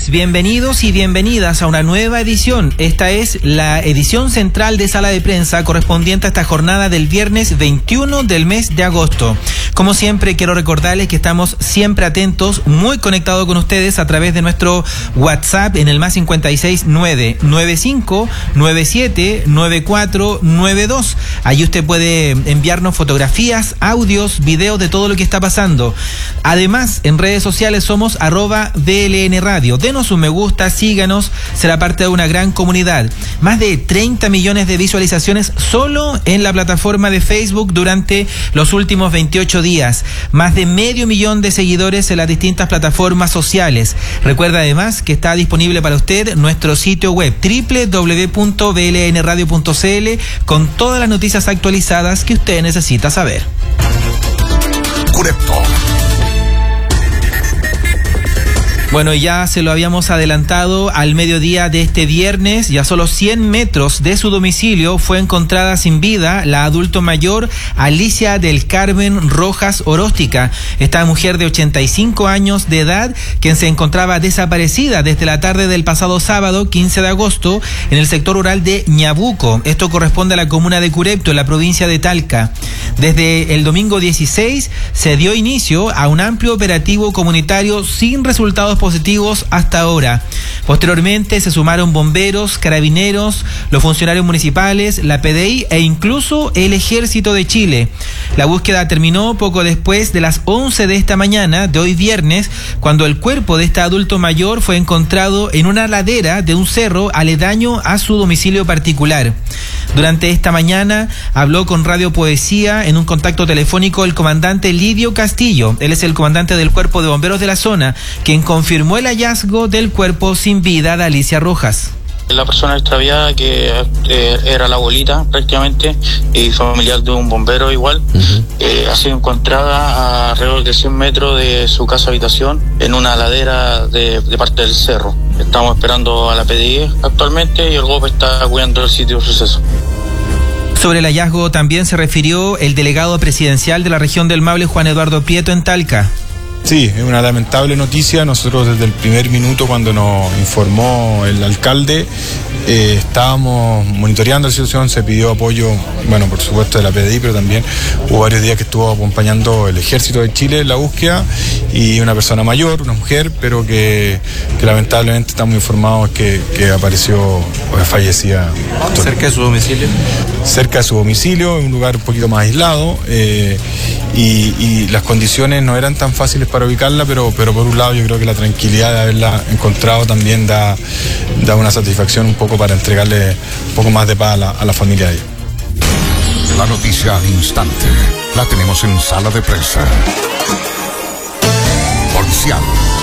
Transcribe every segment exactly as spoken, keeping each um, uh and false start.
tardes, bienvenidos y bienvenidas a una nueva edición. Esta es la edición central de Sala de Prensa correspondiente a esta jornada del viernes veintiuno del mes de agosto. Como siempre, quiero recordarles que estamos siempre atentos, muy conectados con ustedes a través de nuestro WhatsApp en el más cincuenta y seis nueve nueve cinco nueve siete nueve cuatro nueve dos. Allí usted puede enviarnos fotografías, audios, videos de todo lo que está pasando. Además, en redes sociales somos arroba B L N Radio. Denos un me gusta, síganos, será parte de una gran comunidad. Más de treinta millones de visualizaciones solo en la plataforma de Facebook durante los últimos veintiocho días. Más de medio millón de seguidores en las distintas plataformas sociales. Recuerda además que está disponible para usted nuestro sitio web doble u doble u doble u punto b l n radio punto c l con todas las noticias actualizadas que usted necesita saber. Curepto. Bueno, ya se lo habíamos adelantado al mediodía de este viernes, y a solo cien metros de su domicilio fue encontrada sin vida la adulto mayor Alicia del Carmen Rojas Oróstica, esta mujer de ochenta y cinco años de edad, quien se encontraba desaparecida desde la tarde del pasado sábado quince de agosto en el sector rural de Ñabuco. Esto corresponde a la comuna de Curepto, en la provincia de Talca. Desde el domingo dieciséis se dio inicio a un amplio operativo comunitario sin resultados positivos hasta ahora. Posteriormente se sumaron bomberos, carabineros, los funcionarios municipales, la P D I e incluso el Ejército de Chile. La búsqueda terminó poco después de las once de esta mañana de hoy viernes, cuando el cuerpo de este adulto mayor fue encontrado en una ladera de un cerro aledaño a su domicilio particular. Durante esta mañana habló con Radio Poesía en un contacto telefónico el comandante Lidio Castillo. Él es el comandante del Cuerpo de Bomberos de la zona, quien confirmó el hallazgo del cuerpo sin vida de Alicia Rojas. La persona extraviada, que eh, era la abuelita prácticamente y familiar de un bombero igual, uh-huh. eh, ha sido encontrada a alrededor de cien metros de su casa habitación en una ladera de, de parte del cerro. Estamos esperando a la P D I actualmente y el G O P está cuidando el sitio de suceso. Sobre el hallazgo también se refirió el delegado presidencial de la región del Maule, Juan Eduardo Prieto, en Talca. Sí, es una lamentable noticia. Nosotros desde el primer minuto, cuando nos informó el alcalde, eh, estábamos monitoreando la situación. Se pidió apoyo, bueno, por supuesto de la P D I, pero también hubo varios días que estuvo acompañando el Ejército de Chile en la búsqueda, y una persona mayor, una mujer, pero que, que lamentablemente estamos informados que, que apareció fallecida. ¿Cerca de su domicilio? Cerca de su domicilio, en un lugar un poquito más aislado, eh, y, y las condiciones no eran tan fáciles para ubicarla, pero, pero por un lado yo creo que la tranquilidad de haberla encontrado también da, da una satisfacción un poco para entregarle un poco más de paz a la, a la familia de ella. La noticia al instante la tenemos en Sala de Prensa. Policial.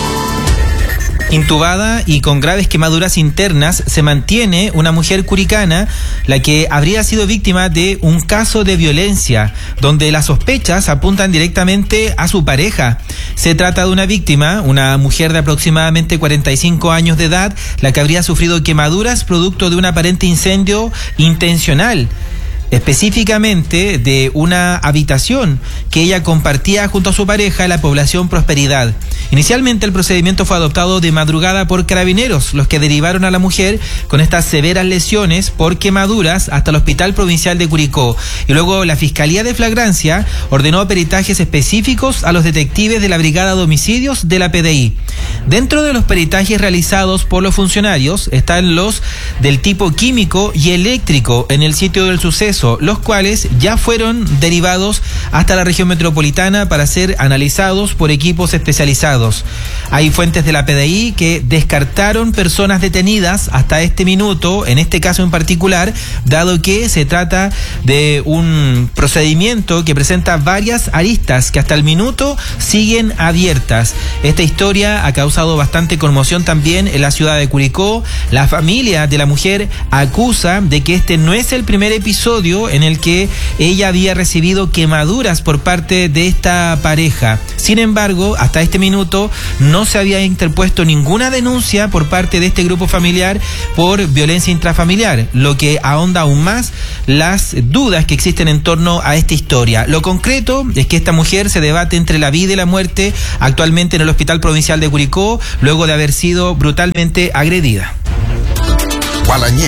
Intubada y con graves quemaduras internas se mantiene una mujer curicana, la que habría sido víctima de un caso de violencia, donde las sospechas apuntan directamente a su pareja. Se trata de una víctima, una mujer de aproximadamente cuarenta y cinco años de edad, la que habría sufrido quemaduras producto de un aparente incendio intencional, específicamente de una habitación que ella compartía junto a su pareja en la población Prosperidad. Inicialmente el procedimiento fue adoptado de madrugada por carabineros, los que derivaron a la mujer con estas severas lesiones por quemaduras hasta el Hospital Provincial de Curicó, y luego la Fiscalía de Flagrancia ordenó peritajes específicos a los detectives de la Brigada de Homicidios de la P D I. Dentro de los peritajes realizados por los funcionarios están los del tipo químico y eléctrico en el sitio del suceso, los cuales ya fueron derivados hasta la región metropolitana para ser analizados por equipos especializados. Hay fuentes de la P D I que descartaron personas detenidas hasta este minuto, en este caso en particular, dado que se trata de un procedimiento que presenta varias aristas que hasta el minuto siguen abiertas. Esta historia ha causado bastante conmoción también en la ciudad de Curicó. La familia de la mujer acusa de que este no es el primer episodio consultorio en el que ella había recibido quemaduras por parte de esta pareja. Sin embargo, hasta este minuto no se había interpuesto ninguna denuncia por parte de este grupo familiar por violencia intrafamiliar, lo que ahonda aún más las dudas que existen en torno a esta historia. Lo concreto es que esta mujer se debate entre la vida y la muerte actualmente en el Hospital Provincial de Curicó, luego de haber sido brutalmente agredida. Gualañé.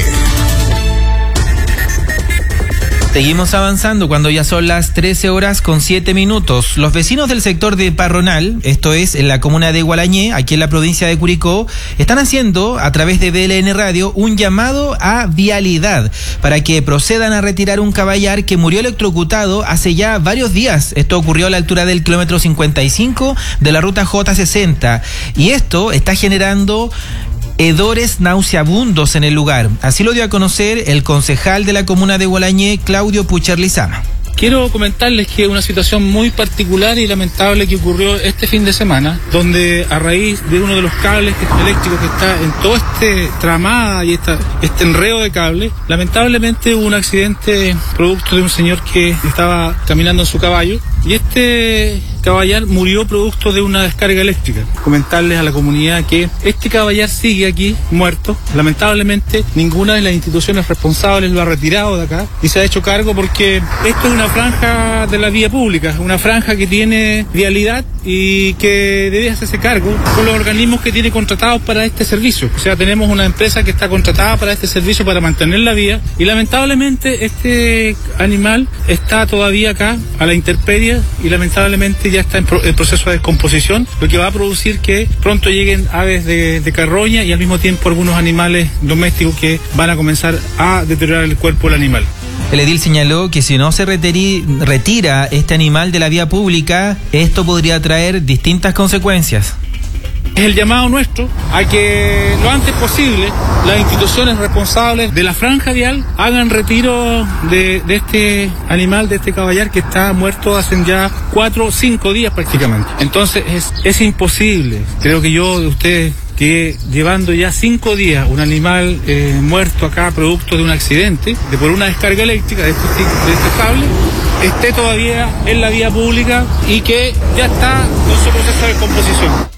Seguimos avanzando cuando ya son las trece horas con siete minutos. Los vecinos del sector de Parronal, esto es en la comuna de Gualañé, aquí en la provincia de Curicó, están haciendo a través de B L N Radio un llamado a vialidad para que procedan a retirar un caballar que murió electrocutado hace ya varios días. Esto ocurrió a la altura del kilómetro cincuenta y cinco de la ruta J sesenta y esto está generando hedores nauseabundos en el lugar. Así lo dio a conocer el concejal de la comuna de Gualañé, Claudio Pucher Lizama. Quiero comentarles que una situación muy particular y lamentable que ocurrió este fin de semana, donde a raíz de uno de los cables eléctricos que está en todo este tramada y esta, este enredo de cables, lamentablemente hubo un accidente producto de un señor que estaba caminando en su caballo y este caballar murió producto de una descarga eléctrica. Comentarles a la comunidad que este caballar sigue aquí muerto. Lamentablemente ninguna de las instituciones responsables lo ha retirado de acá y se ha hecho cargo porque esto es una franja de la vía pública, una franja que tiene vialidad y que debe hacerse cargo con los organismos que tiene contratados para este servicio. O sea, tenemos una empresa que está contratada para este servicio para mantener la vía y lamentablemente este animal está todavía acá a la intemperie y lamentablemente ya está en pro- el proceso de descomposición, lo que va a producir que pronto lleguen aves de, de carroña y al mismo tiempo algunos animales domésticos que van a comenzar a deteriorar el cuerpo del animal. El edil señaló que si no se retiri, retira este animal de la vía pública, esto podría traer distintas consecuencias. Es el llamado nuestro a que lo antes posible las instituciones responsables de la franja vial hagan retiro de, de este animal, de este caballar que está muerto hace ya cuatro o cinco días prácticamente. Entonces es, es imposible, creo que yo de ustedes, que llevando ya cinco días un animal eh, muerto acá producto de un accidente, de por una descarga eléctrica de este, de este cable, esté todavía en la vía pública y que ya está con su proceso de descomposición.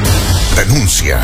Denuncia.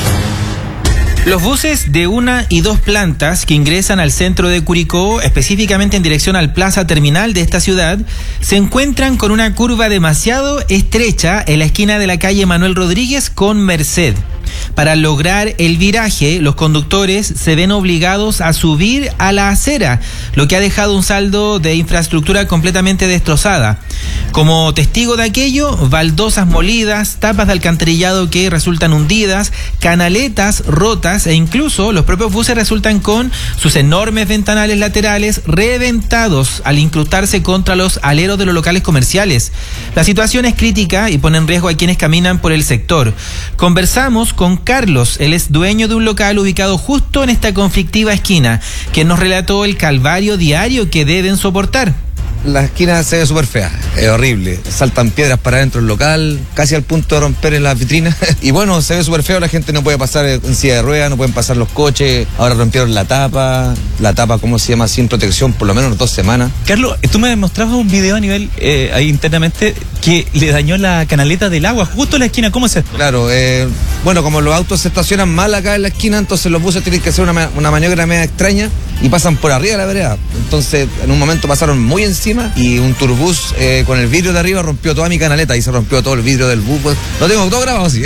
Los buses de una y dos plantas que ingresan al centro de Curicó, específicamente en dirección al Plaza Terminal de esta ciudad, se encuentran con una curva demasiado estrecha en la esquina de la calle Manuel Rodríguez con Merced. Para lograr el viraje, los conductores se ven obligados a subir a la acera, lo que ha dejado un saldo de infraestructura completamente destrozada. Como testigo de aquello, baldosas molidas, tapas de alcantarillado que resultan hundidas, canaletas rotas e incluso los propios buses resultan con sus enormes ventanales laterales reventados al incrustarse contra los aleros de los locales comerciales. La situación es crítica y pone en riesgo a quienes caminan por el sector. Conversamos con Carlos, él es dueño de un local ubicado justo en esta conflictiva esquina, que nos relató el calvario diario que deben soportar. La esquina se ve súper fea, es horrible. Saltan piedras para adentro del local, casi al punto de romper en las vitrinas. Y bueno, se ve súper feo, la gente no puede pasar en silla de ruedas, no pueden pasar los coches. Ahora rompieron la tapa, la tapa, ¿cómo se llama? Sin protección, por lo menos dos semanas. Carlos, tú me mostrabas un video a nivel, eh, ahí internamente, que le dañó la canaleta del agua, justo en la esquina, ¿cómo es esto? Claro, eh, bueno, como los autos se estacionan mal acá en la esquina, entonces los buses tienen que hacer una, una maniobra media extraña y pasan por arriba de la vereda. Entonces, en un momento pasaron muy encima y un turbús eh, con el vidrio de arriba rompió toda mi canaleta y se rompió todo el vidrio del bus. Pues, lo tengo todo grabado así.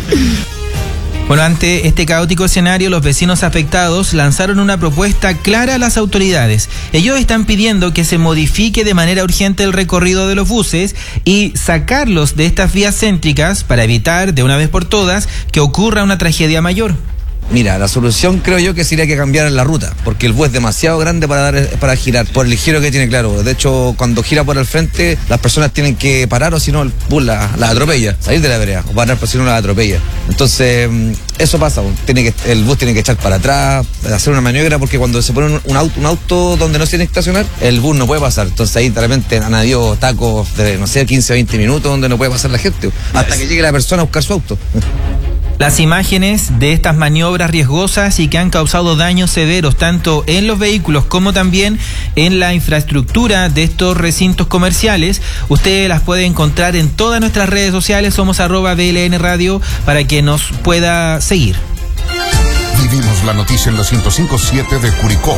Bueno, ante este caótico escenario, los vecinos afectados lanzaron una propuesta clara a las autoridades. Ellos están pidiendo que se modifique de manera urgente el recorrido de los buses y sacarlos de estas vías céntricas para evitar, de una vez por todas, que ocurra una tragedia mayor. Mira, la solución creo yo que sería que cambiar la ruta, porque el bus es demasiado grande para dar, para girar, por el giro que tiene, claro. De hecho, cuando gira por el frente, las personas tienen que parar o si no el bus la, la atropella, salir de la vereda, o parar por si no la atropella. Entonces, eso pasa, tiene que, el bus tiene que echar para atrás, hacer una maniobra, porque cuando se pone un, un, auto, un auto donde no se tiene que estacionar, el bus no puede pasar. Entonces ahí de repente han habido tacos de, no sé, quince o veinte minutos donde no puede pasar la gente, hasta que llegue la persona a buscar su auto. Las imágenes de estas maniobras riesgosas y que han causado daños severos tanto en los vehículos como también en la infraestructura de estos recintos comerciales, ustedes las puede encontrar en todas nuestras redes sociales, somos arroba B L N Radio, para que nos pueda seguir. Vivimos la noticia en la ciento cinco punto siete de Curicó.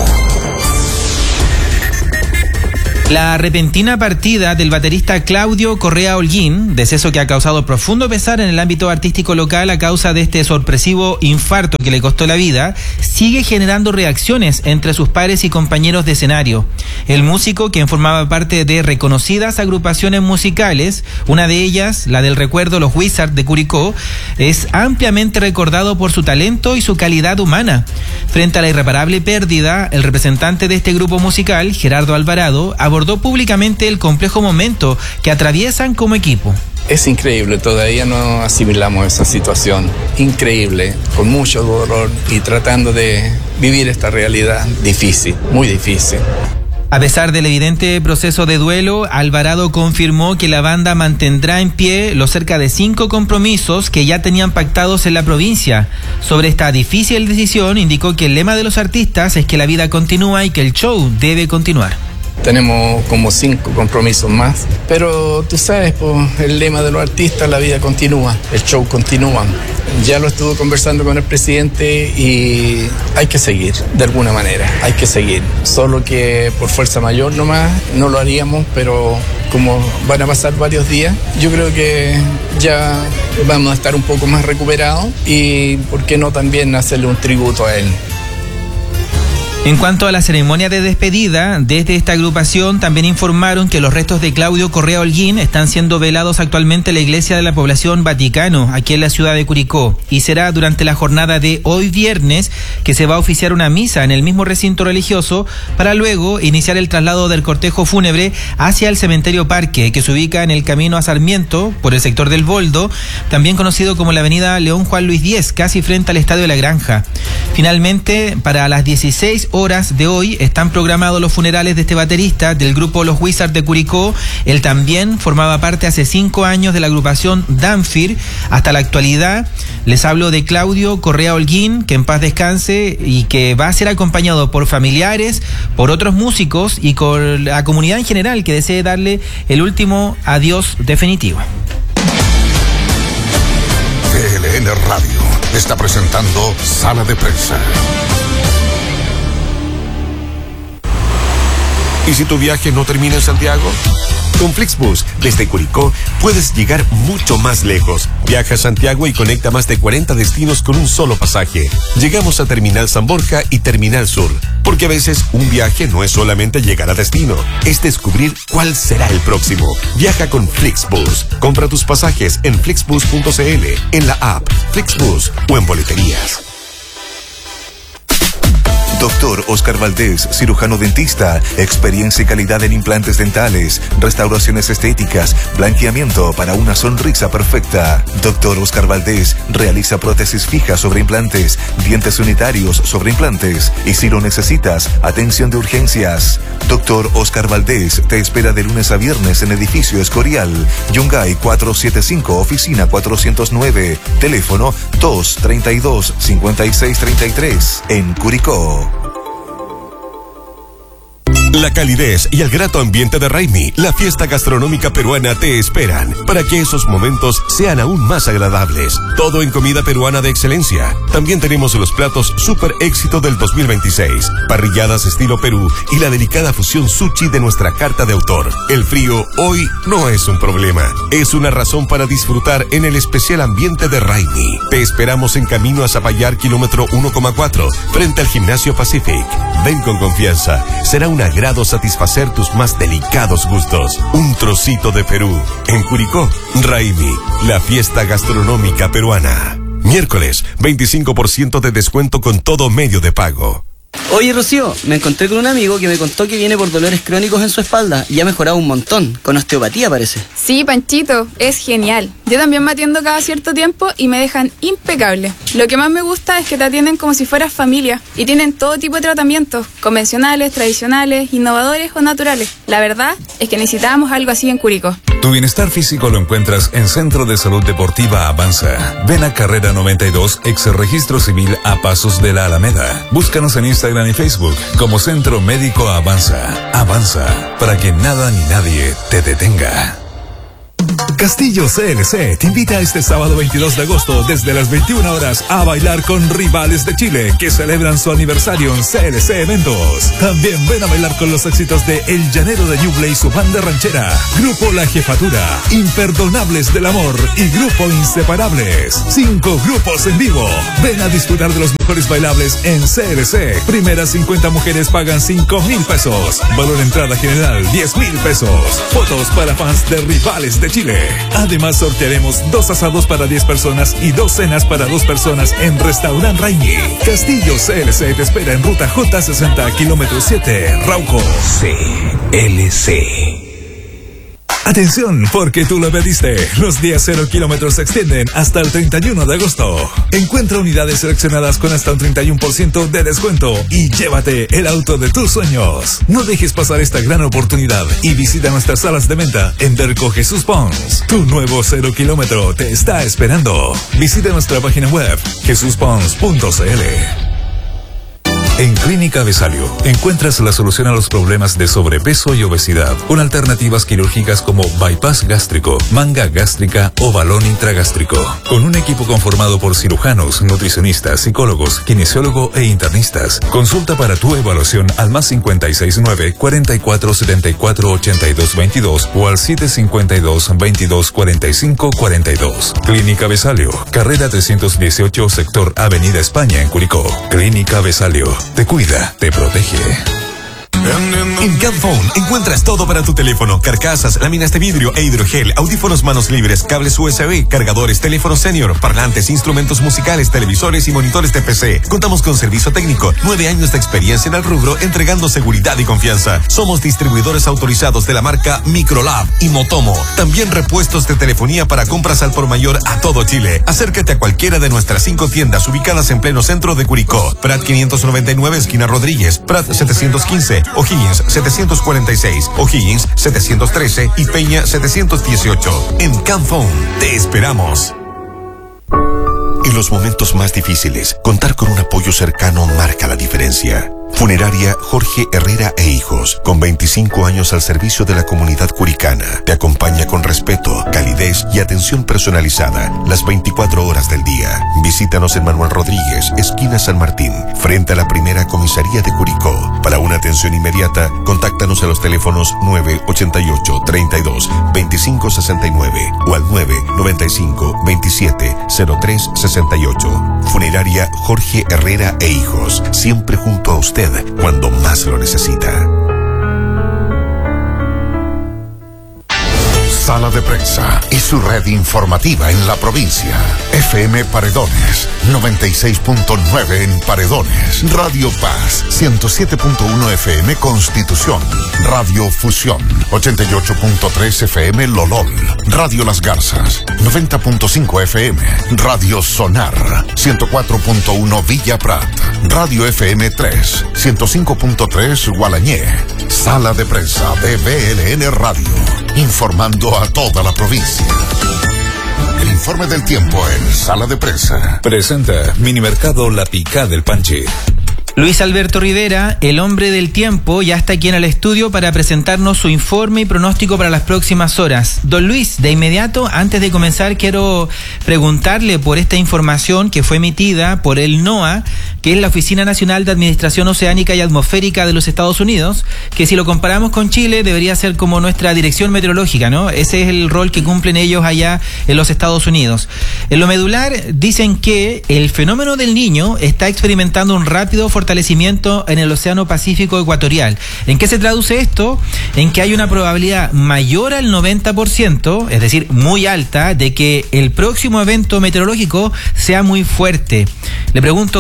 La repentina partida del baterista Claudio Correa Holguín, deceso que ha causado profundo pesar en el ámbito artístico local a causa de este sorpresivo infarto que le costó la vida, sigue generando reacciones entre sus pares y compañeros de escenario. El músico, quien formaba parte de reconocidas agrupaciones musicales, una de ellas, la del recuerdo Los Wizards de Curicó, es ampliamente recordado por su talento y su calidad humana. Frente a la irreparable pérdida, el representante de este grupo musical, Gerardo Alvarado, abordó públicamente el complejo momento que atraviesan como equipo. Es increíble, todavía no asimilamos esa situación. Increíble, con mucho dolor y tratando de vivir esta realidad difícil, muy difícil. A pesar del evidente proceso de duelo, Alvarado confirmó que la banda mantendrá en pie los cerca de cinco compromisos que ya tenían pactados en la provincia. Sobre esta difícil decisión, indicó que el lema de los artistas es que la vida continúa y que el show debe continuar. Tenemos como cinco compromisos más, pero tú sabes, pues, el lema de los artistas, la vida continúa, el show continúa. Ya lo estuve conversando con el presidente y hay que seguir, de alguna manera, hay que seguir. Solo que por fuerza mayor nomás no lo haríamos, pero como van a pasar varios días, yo creo que ya vamos a estar un poco más recuperados y por qué no también hacerle un tributo a él. En cuanto a la ceremonia de despedida, desde esta agrupación también informaron que los restos de Claudio Correa Holguín están siendo velados actualmente en la iglesia de la población Vaticano, aquí en la ciudad de Curicó, y será durante la jornada de hoy viernes que se va a oficiar una misa en el mismo recinto religioso para luego iniciar el traslado del cortejo fúnebre hacia el cementerio Parque, que se ubica en el camino a Sarmiento, por el sector del Boldo, también conocido como la avenida León Juan Luis diez, casi frente al Estadio de la Granja. Finalmente, para las dieciséis horas de hoy están programados los funerales de este baterista del grupo Los Wizards de Curicó. Él también formaba parte hace cinco años de la agrupación Danfir. Hasta la actualidad les hablo de Claudio Correa Holguín, que en paz descanse y que va a ser acompañado por familiares, por otros músicos y con la comunidad en general que desee darle el último adiós definitivo. B L N Radio está presentando Sala de Prensa. ¿Y si tu viaje no termina en Santiago? Con Flixbus, desde Curicó, puedes llegar mucho más lejos. Viaja a Santiago y conecta más de cuarenta destinos con un solo pasaje. Llegamos a Terminal San Borja y Terminal Sur, porque a veces un viaje no es solamente llegar a destino, es descubrir cuál será el próximo. Viaja con Flixbus. Compra tus pasajes en flixbus punto c l, en la app Flixbus o en boleterías. Doctor Oscar Valdés, cirujano dentista, experiencia y calidad en implantes dentales, restauraciones estéticas, blanqueamiento para una sonrisa perfecta. Doctor Oscar Valdés realiza prótesis fijas sobre implantes, dientes unitarios sobre implantes y si lo necesitas, atención de urgencias. Doctor Oscar Valdés te espera de lunes a viernes en edificio Escorial, Yungay cuatrocientos setenta y cinco, oficina cuatrocientos nueve, teléfono dos treinta y dos, cincuenta y seis treinta y tres, en Curicó. La calidez y el grato ambiente de Raimi, la fiesta gastronómica peruana, te esperan para que esos momentos sean aún más agradables. Todo en comida peruana de excelencia. También tenemos los platos super éxito del dos mil veintiséis, parrilladas estilo Perú y la delicada fusión sushi de nuestra carta de autor. El frío hoy no es un problema, es una razón para disfrutar en el especial ambiente de Raimi. Te esperamos en camino a Zapallar, kilómetro uno coma cuatro, frente al Gimnasio Pacific. Ven con confianza, será una gran satisfacer tus más delicados gustos. Un trocito de Perú. En Curicó, Raimi, la fiesta gastronómica peruana. Miércoles, veinticinco por ciento de descuento con todo medio de pago. Oye, Rocío, me encontré con un amigo que me contó que viene por dolores crónicos en su espalda y ha mejorado un montón, con osteopatía parece. Sí, Panchito, es genial. Yo también me atiendo cada cierto tiempo y me dejan impecable. Lo que más me gusta es que te atienden como si fueras familia y tienen todo tipo de tratamientos, convencionales, tradicionales, innovadores o naturales. La verdad es que necesitábamos algo así en Curicó. Tu bienestar físico lo encuentras en Centro de Salud Deportiva Avanza. Ven a Carrera noventa y dos, ex Registro Civil a Pasos de la Alameda. Búscanos en Instagram y Facebook como Centro Médico Avanza. Avanza, para que nada ni nadie te detenga. Castillo C L C te invita este sábado veintidós de agosto desde las veintiuna horas a bailar con Rivales de Chile que celebran su aniversario en C L C Eventos. También ven a bailar con los éxitos de El Llanero de Ñuble y su banda ranchera, Grupo La Jefatura, Imperdonables del Amor y Grupo Inseparables. Cinco grupos en vivo. Ven a disfrutar de los mejores bailables en C L C. Primeras cincuenta mujeres pagan cinco mil pesos. Valor entrada general diez mil pesos. Fotos para fans de Rivales de Chile. Además sortearemos dos asados para diez personas y dos cenas para dos personas en Restaurant Raimi. Castillo C L C te espera en ruta J sesenta, kilómetro siete, Rauco. C L C. Atención, porque tú lo pediste. Los días cero kilómetros se extienden hasta el treinta y uno de agosto. Encuentra unidades seleccionadas con hasta un treinta y uno por ciento de descuento y llévate el auto de tus sueños. No dejes pasar esta gran oportunidad y visita nuestras salas de venta en Derco Jesús Pons. Tu nuevo cero kilómetro te está esperando. Visita nuestra página web jesús pons punto c l. En Clínica Besalio encuentras la solución a los problemas de sobrepeso y obesidad con alternativas quirúrgicas como bypass gástrico, manga gástrica o balón intragástrico. Con un equipo conformado por cirujanos, nutricionistas, psicólogos, kinesiólogo e internistas. Consulta para tu evaluación al más cincuenta y seis nueve, cuarenta y cuatro setenta y cuatro ochenta y dos veintidós o al siete cincuenta y dos, veintidós cuarenta y cinco cuarenta y dos. Clínica Besalio, carrera trescientos dieciocho, sector Avenida España en Curicó. Clínica Besalio. Te cuida, te protege. En Camphone encuentras todo para tu teléfono: carcasas, láminas de vidrio e hidrogel, audífonos manos libres, cables U S B, cargadores, teléfonos senior, parlantes, instrumentos musicales, televisores y monitores de P C. Contamos con servicio técnico, nueve años de experiencia en el rubro, entregando seguridad y confianza. Somos distribuidores autorizados de la marca Microlab y Motomo. También repuestos de telefonía para compras al por mayor a todo Chile. Acércate a cualquiera de nuestras cinco tiendas ubicadas en pleno centro de Curicó: Prat quinientos noventa y nueve, esquina Rodríguez; Prat setecientos quince, O'Higgins setecientos cuarenta y seis, O'Higgins setecientos trece y Peña setecientos dieciocho. En Camphone te esperamos. En los momentos más difíciles, contar con un apoyo cercano marca la diferencia. Funeraria Jorge Herrera e Hijos, con veinticinco años al servicio de la comunidad curicana, te acompaña con respeto, calidez y atención personalizada las veinticuatro horas del día. Visítanos en Manuel Rodríguez, esquina San Martín, frente a la primera comisaría de Curicó. Para una atención inmediata, contáctanos a los teléfonos nueve ochenta y ocho, treinta y dos, veinticinco sesenta y nueve o al nueve noventa y cinco, veintisiete, cero tres sesenta y ocho. Funeraria Jorge Herrera e Hijos, siempre junto a usted cuando más lo necesita. Sala de Prensa y su red informativa en la provincia. F M Paredones, noventa y seis punto nueve en Paredones. Radio Paz, ciento siete punto uno F M Constitución. Radio Fusión, ochenta y ocho punto tres F M Lolol. Radio Las Garzas, noventa punto cinco F M. Radio Sonar, ciento cuatro punto uno Villa Prat. Radio F M tres, ciento cinco punto tres Gualañé. Sala de Prensa de B L N Radio, informando a toda la provincia. El informe del tiempo en Sala de Prensa. Presenta Minimercado La Picá del Panche. Luis Alberto Rivera, el hombre del tiempo, ya está aquí en el estudio para presentarnos su informe y pronóstico para las próximas horas. Don Luis, de inmediato, antes de comenzar, quiero preguntarle por esta información que fue emitida por el NOAA, que es la Oficina Nacional de Administración Oceánica y Atmosférica de los Estados Unidos, que si lo comparamos con Chile debería ser como nuestra dirección meteorológica, ¿no? Ese es el rol que cumplen ellos allá en los Estados Unidos. En lo medular dicen que el fenómeno del Niño está experimentando un rápido fortalecimiento en el Océano Pacífico Ecuatorial. ¿En qué se traduce esto? En que hay una probabilidad mayor al noventa por ciento, es decir, muy alta, de que el próximo evento meteorológico sea muy fuerte. Le pregunto directamente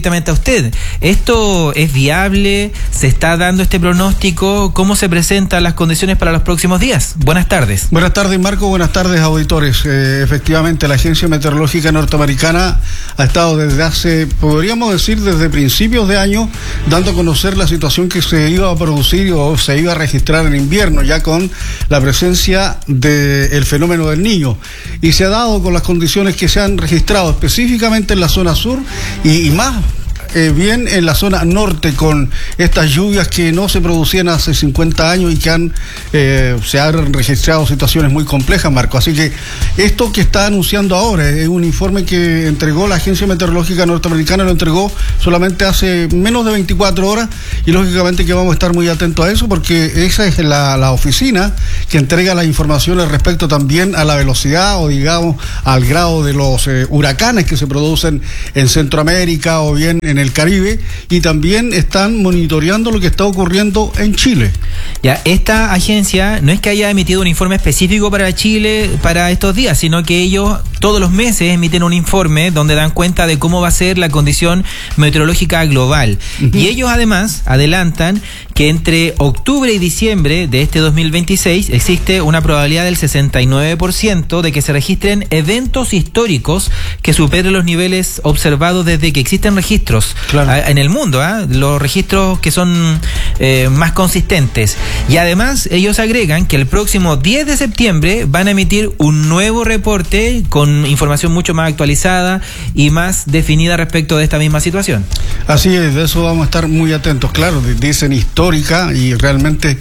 directamente a usted. ¿Esto es viable? ¿Se está dando este pronóstico? ¿Cómo se presentan las condiciones para los próximos días? Buenas tardes. Buenas tardes, Marco. Buenas tardes, auditores. Eh, efectivamente, la Agencia Meteorológica Norteamericana ha estado desde hace, podríamos decir, desde principios de año, dando a conocer la situación que se iba a producir o se iba a registrar en invierno, ya con la presencia del fenómeno del Niño. Y se ha dado con las condiciones que se han registrado específicamente en la zona sur y, y más Eh, bien en la zona norte, con estas lluvias que no se producían hace cincuenta años y que han eh, se han registrado situaciones muy complejas, Marco. Así que esto que está anunciando ahora es un informe que entregó la Agencia Meteorológica Norteamericana, lo entregó solamente hace menos de veinticuatro horas, y lógicamente que vamos a estar muy atentos a eso, porque esa es la, la oficina que entrega las informaciones respecto también a la velocidad o digamos al grado de los eh, huracanes que se producen en Centroamérica o bien en el Caribe, y también están monitoreando lo que está ocurriendo en Chile. Ya, esta agencia no es que haya emitido un informe específico para Chile para estos días, sino que ellos todos los meses emiten un informe donde dan cuenta de cómo va a ser la condición meteorológica global. Uh-huh. Y ellos además adelantan que entre octubre y diciembre de este dos mil veintiséis existe una probabilidad del sesenta y nueve por ciento de que se registren eventos históricos que superen los niveles observados desde que existen registros. Claro. En el mundo, ¿eh? Los registros que son eh, más consistentes. Y además ellos agregan que el próximo diez de septiembre van a emitir un nuevo reporte con información mucho más actualizada y más definida respecto de esta misma situación. Así es, de eso vamos a estar muy atentos. Claro, dicen histórica, y realmente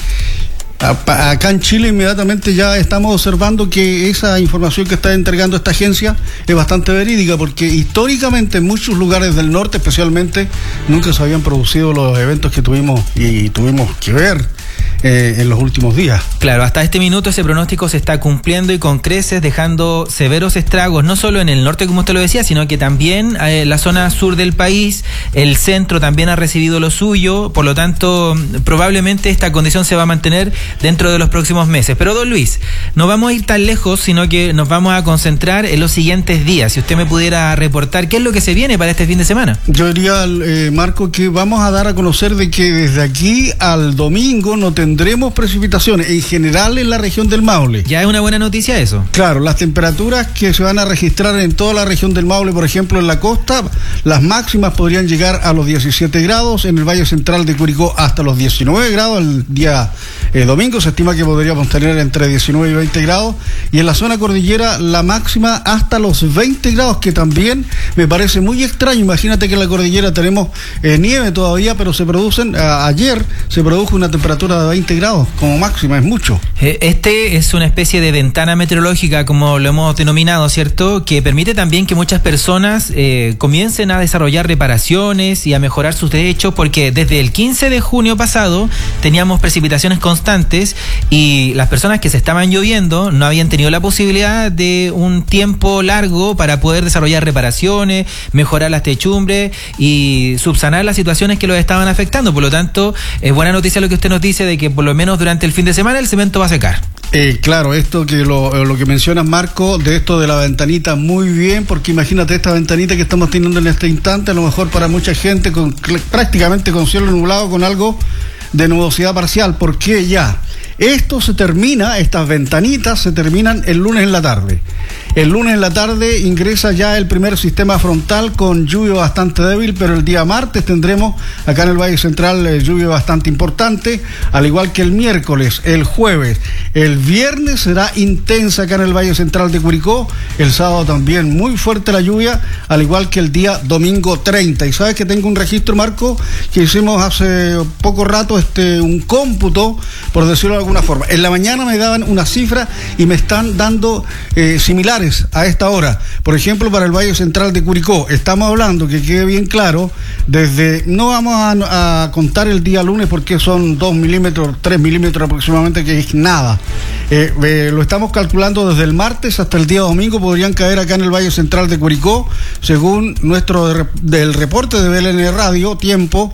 acá en Chile inmediatamente ya estamos observando que esa información que está entregando esta agencia es bastante verídica, porque históricamente en muchos lugares del norte especialmente nunca se habían producido los eventos que tuvimos y tuvimos que ver Eh, en los últimos días. Claro, hasta este minuto ese pronóstico se está cumpliendo y con creces, dejando severos estragos, no solo en el norte, como usted lo decía, sino que también eh, la zona sur del país, el centro también ha recibido lo suyo, por lo tanto, probablemente esta condición se va a mantener dentro de los próximos meses. Pero, don Luis, no vamos a ir tan lejos, sino que nos vamos a concentrar en los siguientes días. Si usted me pudiera reportar qué es lo que se viene para este fin de semana. Yo diría, eh, Marco, que vamos a dar a conocer de que desde aquí al domingo no tendremos Tendremos precipitaciones en general en la región del Maule. Ya es una buena noticia eso. Claro, las temperaturas que se van a registrar en toda la región del Maule, por ejemplo en la costa, las máximas podrían llegar a los diecisiete grados, en el Valle Central de Curicó hasta los diecinueve grados, el día eh, domingo se estima que podríamos tener entre diecinueve y veinte grados, y en la zona cordillera la máxima hasta los veinte grados, que también me parece muy extraño. Imagínate que en la cordillera tenemos eh, nieve todavía, pero se producen, a, ayer se produjo una temperatura de veinte grados como máxima, es mucho. Este es una especie de ventana meteorológica, como lo hemos denominado, ¿cierto? Que permite también que muchas personas eh, comiencen a desarrollar reparaciones y a mejorar sus derechos, porque desde el quince de junio pasado teníamos precipitaciones constantes y las personas que se estaban lloviendo no habían tenido la posibilidad de un tiempo largo para poder desarrollar reparaciones, mejorar las techumbres y subsanar las situaciones que los estaban afectando. Por lo tanto, es buena noticia lo que usted nos dice de que por lo menos durante el fin de semana el cemento va a secar. Eh, claro, esto que lo, lo que mencionas, Marco, de esto de la ventanita, muy bien, porque imagínate esta ventanita que estamos teniendo en este instante, a lo mejor para mucha gente con, prácticamente con cielo nublado, con algo de nubosidad parcial, porque ya esto se termina, estas ventanitas se terminan el lunes en la tarde. El lunes en la tarde ingresa ya el primer sistema frontal con lluvia bastante débil, pero el día martes tendremos acá en el Valle Central eh, lluvia bastante importante, al igual que el miércoles, el jueves. El viernes será intensa acá en el Valle Central de Curicó, el sábado también muy fuerte la lluvia, al igual que el día domingo treinta. Y sabes que tengo un registro, Marco, que hicimos hace poco rato, este un cómputo, por decirlo de alguna forma. En la mañana me daban una cifra y me están dando eh, similares a esta hora. Por ejemplo, para el Valle Central de Curicó, estamos hablando, que quede bien claro, desde, no vamos a, a contar el día lunes porque son dos milímetros, tres milímetros aproximadamente, que es nada. Eh, eh, lo estamos calculando desde el martes hasta el día domingo, podrían caer acá en el Valle Central de Curicó, según nuestro del reporte de B L N Radio, tiempo,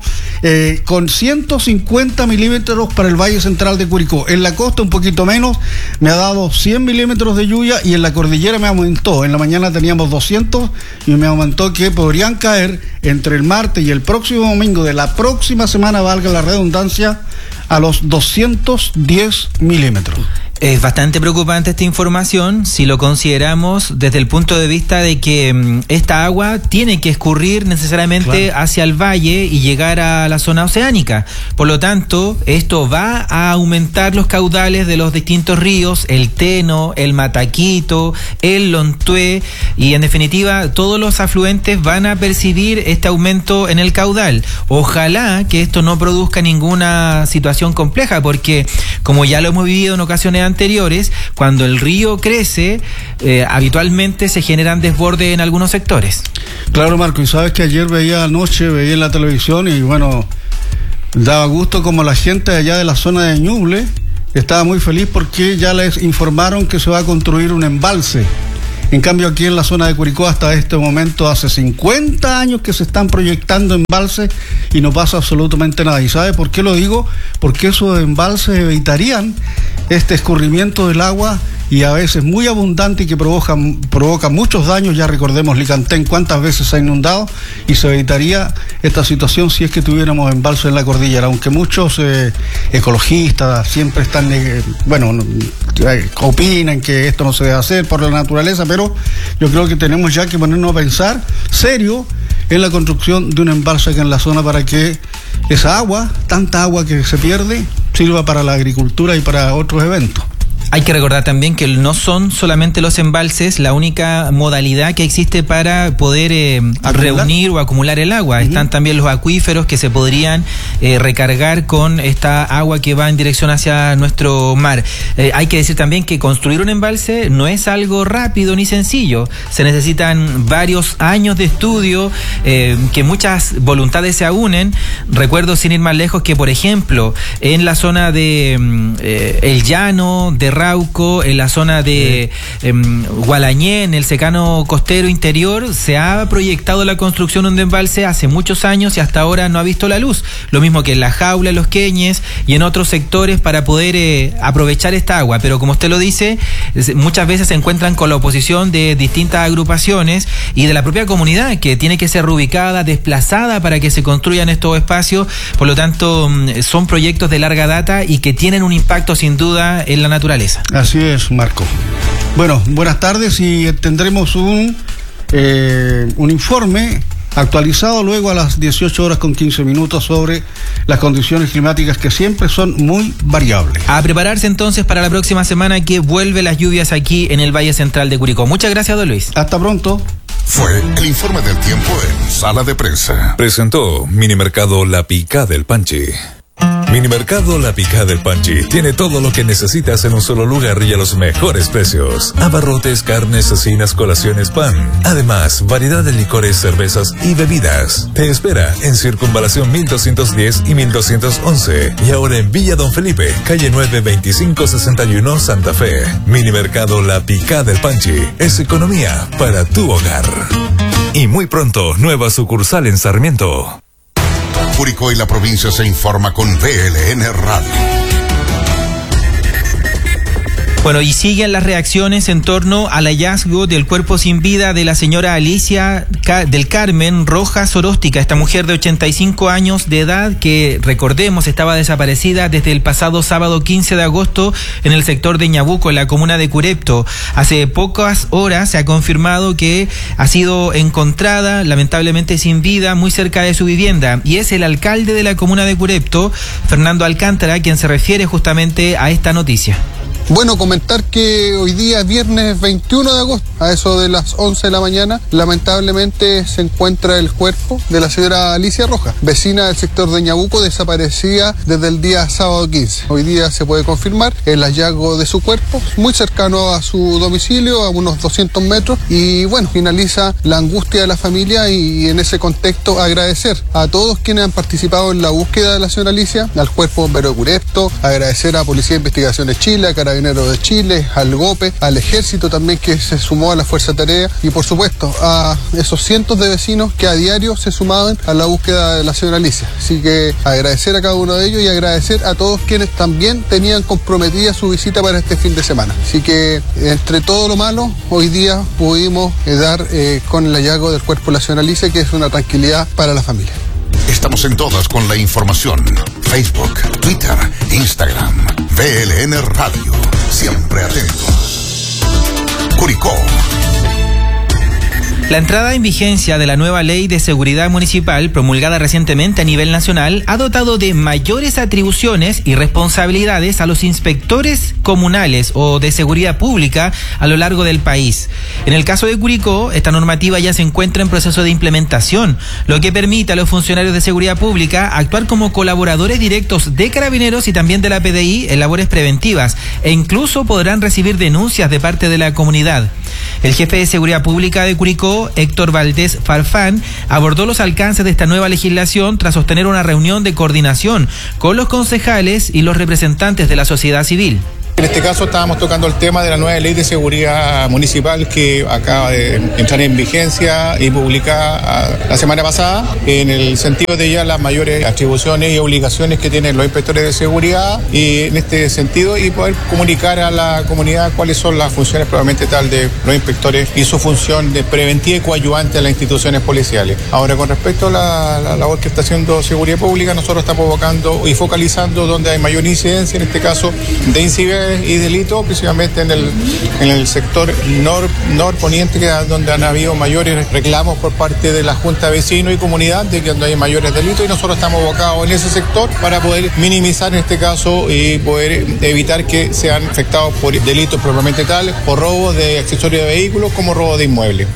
eh, con ciento cincuenta milímetros para el Valle Central de Curicó. En la costa un poquito menos, me ha dado cien milímetros de lluvia, y en la cordillera me aumentó. En la mañana teníamos doscientos y me aumentó que podrían caer entre el martes y el próximo domingo de la próxima semana, valga la redundancia, a los doscientos diez milímetros. Es bastante preocupante esta información si lo consideramos desde el punto de vista de que um, esta agua tiene que escurrir necesariamente claro. hacia el valle y llegar a la zona oceánica. Por lo tanto, esto va a aumentar los caudales de los distintos ríos, el Teno, el Mataquito, el Lontué, y en definitiva todos los afluentes van a percibir este aumento en el caudal. Ojalá que esto no produzca ninguna situación compleja, porque como ya lo hemos vivido en ocasiones anteriores, cuando el río crece, eh, habitualmente se generan desbordes en algunos sectores. Claro, Marco, y sabes que ayer veía anoche, veía en la televisión, y bueno, daba gusto como la gente allá de la zona de Ñuble estaba muy feliz porque ya les informaron que se va a construir un embalse. En cambio, aquí en la zona de Curicó, hasta este momento, hace cincuenta años que se están proyectando embalses y no pasa absolutamente nada. ¿Y sabe por qué lo digo? Porque esos embalses evitarían este escurrimiento del agua, y a veces muy abundante, y que provoca, provoca muchos daños. Ya recordemos Licantén cuántas veces se ha inundado, y se evitaría esta situación si es que tuviéramos embalses en la cordillera, aunque muchos eh, ecologistas siempre están, eh, bueno, eh, opinan que esto no se debe hacer por la naturaleza, pero yo creo que tenemos ya que ponernos a pensar serio en la construcción de un embalse acá en la zona, para que esa agua, tanta agua que se pierde, sirva para la agricultura y para otros eventos. Hay que recordar también que no son solamente los embalses la única modalidad que existe para poder eh, reunir o acumular el agua. Uh-huh. Están también los acuíferos que se podrían eh, recargar con esta agua que va en dirección hacia nuestro mar. Eh, hay que decir también que construir un embalse no es algo rápido ni sencillo. Se necesitan varios años de estudio, eh, que muchas voluntades se unen. Recuerdo, sin ir más lejos, que por ejemplo en la zona de eh, El Llano, de Rauco, en la zona de eh, Gualañé, en el secano costero interior, se ha proyectado la construcción de un embalse hace muchos años y hasta ahora no ha visto la luz. Lo mismo que en La Jaula, Los Queñes y en otros sectores, para poder eh, aprovechar esta agua. Pero como usted lo dice, muchas veces se encuentran con la oposición de distintas agrupaciones y de la propia comunidad, que tiene que ser reubicada, desplazada para que se construyan estos espacios. Por lo tanto, son proyectos de larga data y que tienen un impacto sin duda en la naturaleza. Así es, Marco. Bueno, buenas tardes, y tendremos un eh, un informe actualizado luego a las dieciocho horas con quince minutos sobre las condiciones climáticas, que siempre son muy variables. A prepararse entonces para la próxima semana, que vuelve las lluvias aquí en el Valle Central de Curicó. Muchas gracias, don Luis. Hasta pronto. Fue el informe del tiempo en Sala de Prensa. Presentó Minimercado La Picada del Panchi. Minimercado La Picada del Panchi tiene todo lo que necesitas en un solo lugar y a los mejores precios. Abarrotes, carnes, cecinas, colaciones, pan. Además, variedad de licores, cervezas y bebidas. Te espera en Circunvalación mil doscientos diez y mil doscientos once. Y ahora en Villa Don Felipe, calle nueve, veinticinco sesenta y uno, Santa Fe. Minimercado La Picada del Panchi es economía para tu hogar. Y muy pronto, nueva sucursal en Sarmiento. Curicó y la provincia se informa con V L N Radio. Bueno, y siguen las reacciones en torno al hallazgo del cuerpo sin vida de la señora Alicia del Carmen Rojas Oróstica, esta mujer de ochenta y cinco años de edad que, recordemos, estaba desaparecida desde el pasado sábado quince de agosto en el sector de Ñabuco, en la comuna de Curepto. Hace pocas horas se ha confirmado que ha sido encontrada, lamentablemente sin vida, muy cerca de su vivienda, y es el alcalde de la comuna de Curepto, Fernando Alcántara, quien se refiere justamente a esta noticia. Bueno, comentar que hoy día, viernes veintiuno de agosto, a eso de las once de la mañana, lamentablemente se encuentra el cuerpo de la señora Alicia Rojas, vecina del sector de Ñabuco, desaparecida desde el día sábado quince. Hoy día se puede confirmar el hallazgo de su cuerpo, muy cercano a su domicilio, a unos doscientos metros, y bueno, finaliza la angustia de la familia, y en ese contexto agradecer a todos quienes han participado en la búsqueda de la señora Alicia, al Cuerpo Bombero de Curepto, agradecer a Policía de Investigaciones Chile, a Carabineros Carabineros de Chile, al GOPE, al Ejército también que se sumó a la Fuerza Tarea y por supuesto a esos cientos de vecinos que a diario se sumaban a la búsqueda de la señora Alicia. Así que agradecer a cada uno de ellos y agradecer a todos quienes también tenían comprometida su visita para este fin de semana. Así que entre todo lo malo, hoy día pudimos eh, dar eh, con el hallazgo del cuerpo de la señora Alicia, que es una tranquilidad para la familia. Estamos en todas con la información. Facebook, Twitter, Instagram, B L N Radio. Siempre atentos. Curicó. La entrada en vigencia de la nueva ley de seguridad municipal promulgada recientemente a nivel nacional ha dotado de mayores atribuciones y responsabilidades a los inspectores comunales o de seguridad pública a lo largo del país. En el caso de Curicó, esta normativa ya se encuentra en proceso de implementación, lo que permite a los funcionarios de seguridad pública actuar como colaboradores directos de Carabineros y también de la P D I en labores preventivas, e incluso podrán recibir denuncias de parte de la comunidad. El jefe de seguridad pública de Curicó, Héctor Valdés Farfán, abordó los alcances de esta nueva legislación tras sostener una reunión de coordinación con los concejales y los representantes de la sociedad civil. En este caso estábamos tocando el tema de la nueva ley de seguridad municipal que acaba de entrar en vigencia y publicada la semana pasada, en el sentido de ya las mayores atribuciones y obligaciones que tienen los inspectores de seguridad y en este sentido y poder comunicar a la comunidad cuáles son las funciones probablemente tal de los inspectores y su función de preventiva y coadyuvante a las instituciones policiales. Ahora, con respecto a la, la labor que está haciendo seguridad pública, nosotros estamos evocando y focalizando donde hay mayor incidencia, en este caso de incidencia y delitos, principalmente en el, en el sector nor, norponiente, que es donde han habido mayores reclamos por parte de la Junta de Vecinos y Comunidad de que donde hay mayores delitos, y nosotros estamos abocados en ese sector para poder minimizar en este caso y poder evitar que sean afectados por delitos propiamente tales, por robo de accesorios de vehículos como robo de inmuebles.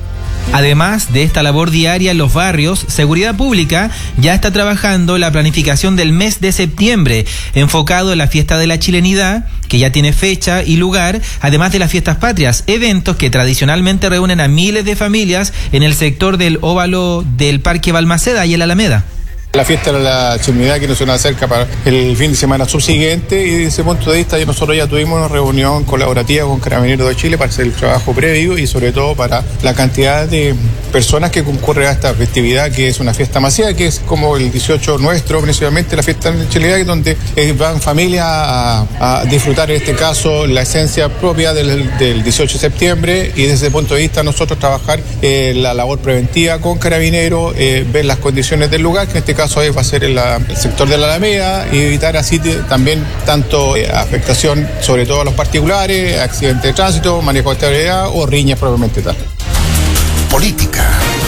Además de esta labor diaria en los barrios, Seguridad Pública ya está trabajando la planificación del mes de septiembre, enfocado en la fiesta de la chilenidad, que ya tiene fecha y lugar, además de las fiestas patrias, eventos que tradicionalmente reúnen a miles de familias en el sector del óvalo del Parque Balmaceda y el Alameda. La fiesta de la chilenidad que nos acerca para el fin de semana subsiguiente, y desde ese punto de vista nosotros ya tuvimos una reunión colaborativa con Carabineros de Chile para hacer el trabajo previo y sobre todo para la cantidad de personas que concurren a esta festividad, que es una fiesta masiva, que es como el dieciocho nuestro, principalmente la fiesta de la chilenidad, donde van familias a, a disfrutar en este caso la esencia propia del, del dieciocho de septiembre, y desde ese punto de vista nosotros trabajar eh, la labor preventiva con Carabineros, eh, ver las condiciones del lugar, que en este caso hoy va a ser el, el sector de la Alameda, y evitar así también tanto eh, afectación sobre todo a los particulares, accidentes de tránsito, manejo de estabilidad o riñas propiamente tal. Política.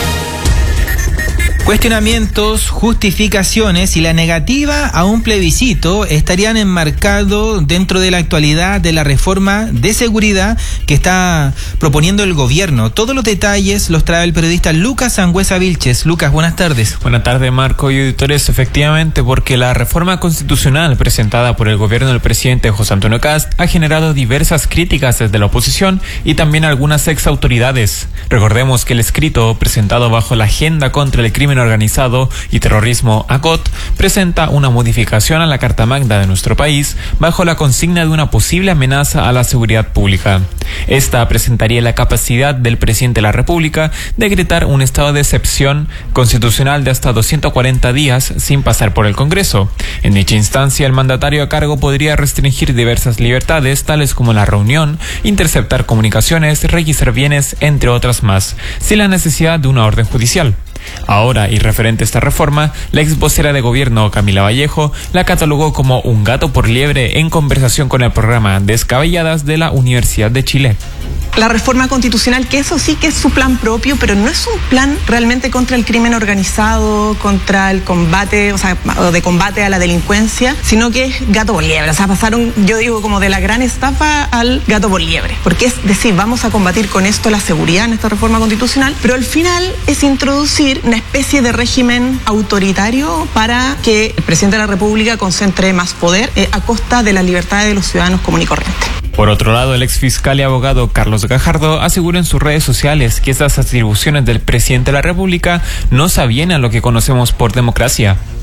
Cuestionamientos, justificaciones y la negativa a un plebiscito estarían enmarcados dentro de la actualidad de la reforma de seguridad que está proponiendo el gobierno. Todos los detalles los trae el periodista Lucas Sangüesa Vilches. Lucas, buenas tardes. Buenas tardes, Marco y auditores. Efectivamente, porque la reforma constitucional presentada por el gobierno del presidente José Antonio Kast ha generado diversas críticas desde la oposición y también algunas ex autoridades. Recordemos que el escrito presentado bajo la Agenda contra el Crimen Organizado y Terrorismo A C O T presenta una modificación a la Carta Magna de nuestro país bajo la consigna de una posible amenaza a la seguridad pública. Esta presentaría la capacidad del presidente de la República de decretar un estado de excepción constitucional de hasta doscientos cuarenta días sin pasar por el Congreso. En dicha instancia, el mandatario a cargo podría restringir diversas libertades, tales como la reunión, interceptar comunicaciones, requisar bienes, entre otras más, sin la necesidad de una orden judicial. Ahora, y referente a esta reforma, la ex vocera de gobierno Camila Vallejo la catalogó como un gato por liebre en conversación con el programa Descabelladas de la Universidad de Chile. La reforma constitucional, que eso sí que es su plan propio, pero no es un plan realmente contra el crimen organizado, contra el combate, o sea, de combate a la delincuencia, sino que es gato por liebre. O sea, pasaron, yo digo, como de la gran estafa al gato por liebre. Porque es decir, vamos a combatir con esto la seguridad en esta reforma constitucional, pero al final es introducir una especie de régimen autoritario para que el presidente de la República concentre más poder eh, a costa de la libertad de los ciudadanos comunes y corrientes. Por otro lado, el exfiscal y abogado Carlos Gajardo aseguró en sus redes sociales que estas atribuciones del presidente de la República no se avienen a lo que conocemos por democracia.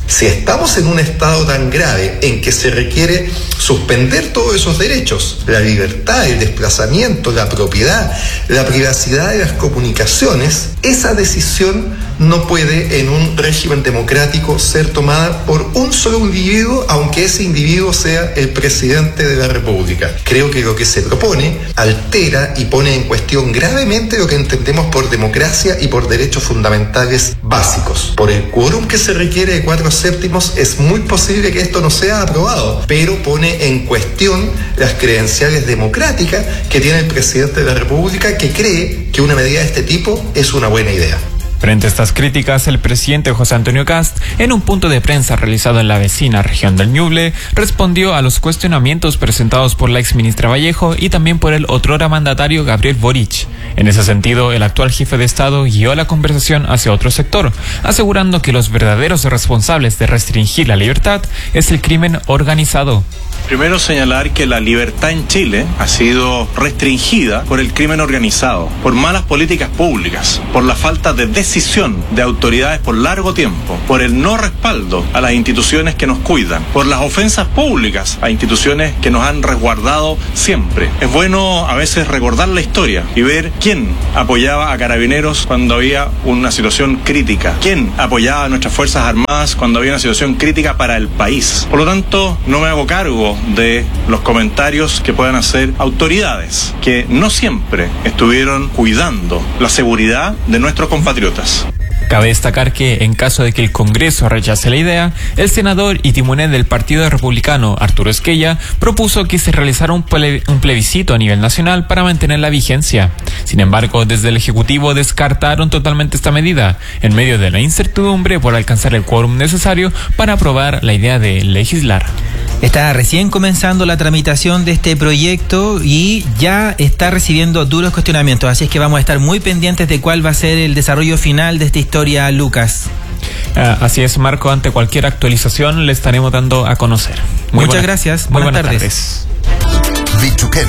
Si estamos en un estado tan grave en que se requiere suspender todos esos derechos, la libertad, el desplazamiento, la propiedad, la privacidad de las comunicaciones, esa decisión no puede en un régimen democrático ser tomada por un solo individuo, aunque ese individuo sea el presidente de la República. Creo que lo que se propone altera y pone en cuestión gravemente lo que entendemos por democracia y por derechos fundamentales básicos. Por el quórum que se requiere de cuatro séptimos, es muy posible que esto no sea aprobado, pero pone en cuestión las credenciales democráticas que tiene el presidente de la República, que cree que una medida de este tipo es una buena idea. Frente a estas críticas, el presidente José Antonio Kast, en un punto de prensa realizado en la vecina región del Ñuble, respondió a los cuestionamientos presentados por la exministra Vallejo y también por el otrora mandatario Gabriel Boric. En ese sentido, el actual jefe de Estado guió la conversación hacia otro sector, asegurando que los verdaderos responsables de restringir la libertad es el crimen organizado. Primero, señalar que la libertad en Chile ha sido restringida por el crimen organizado, por malas políticas públicas, por la falta de decisión de autoridades por largo tiempo, por el no respaldo a las instituciones que nos cuidan, por las ofensas públicas a instituciones que nos han resguardado siempre. Es bueno a veces recordar la historia y ver quién apoyaba a Carabineros cuando había una situación crítica, quién apoyaba a nuestras Fuerzas Armadas cuando había una situación crítica para el país. Por lo tanto, no me hago cargo de los comentarios que puedan hacer autoridades que no siempre estuvieron cuidando la seguridad de nuestros compatriotas. Cabe destacar que, en caso de que el Congreso rechace la idea, el senador y timonel del Partido Republicano, Arturo Esquella, propuso que se realizara un, ple- un plebiscito a nivel nacional para mantener la vigencia. Sin embargo, desde el Ejecutivo descartaron totalmente esta medida, en medio de la incertidumbre por alcanzar el quórum necesario para aprobar la idea de legislar. Está recién comenzando la tramitación de este proyecto y ya está recibiendo duros cuestionamientos, así es que vamos a estar muy pendientes de cuál va a ser el desarrollo final de esta historia, Lucas. Uh, así es, Marco, ante cualquier actualización le estaremos dando a conocer. Muy Muchas buena, gracias, muy buenas, buenas tardes. tardes. Vichuquén.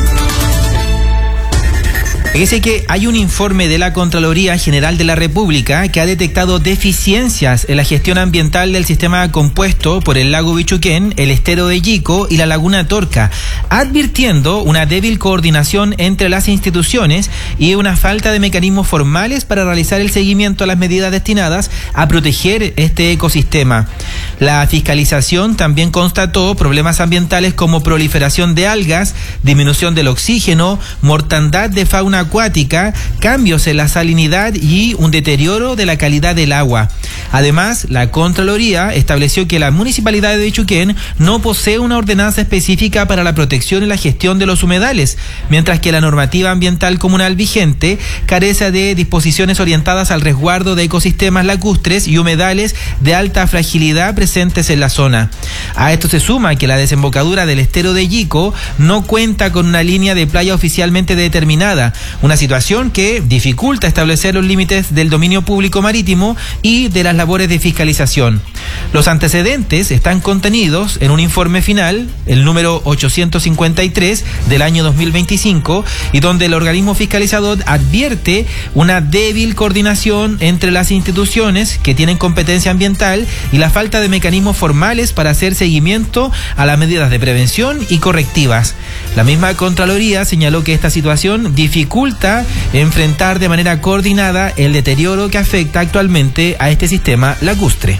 Fíjese que hay un informe de la Contraloría General de la República que ha detectado deficiencias en la gestión ambiental del sistema compuesto por el lago Bichuquén, el estero de Yico y la laguna Torca, advirtiendo una débil coordinación entre las instituciones y una falta de mecanismos formales para realizar el seguimiento a las medidas destinadas a proteger este ecosistema. La fiscalización también constató problemas ambientales como proliferación de algas, disminución del oxígeno, mortandad de fauna acuática, cambios en la salinidad y un deterioro de la calidad del agua. Además, la Contraloría estableció que la Municipalidad de Bichuquén no posee una ordenanza específica para la protección y la gestión de los humedales, mientras que la normativa ambiental comunal vigente carece de disposiciones orientadas al resguardo de ecosistemas lacustres y humedales de alta fragilidad presentes en la zona. A esto se suma que la desembocadura del estero de Yico no cuenta con una línea de playa oficialmente determinada, una situación que dificulta establecer los límites del dominio público marítimo y de las labores de fiscalización. Los antecedentes están contenidos en un informe final, el número ochocientos cincuenta y tres del año dos mil veinticinco, y donde el organismo fiscalizador advierte una débil coordinación entre las instituciones que tienen competencia ambiental y la falta de mecanismos formales para hacer seguimiento a las medidas de prevención y correctivas. La misma Contraloría señaló que esta situación dificulta enfrentar de manera coordinada el deterioro que afecta actualmente a este sistema lacustre.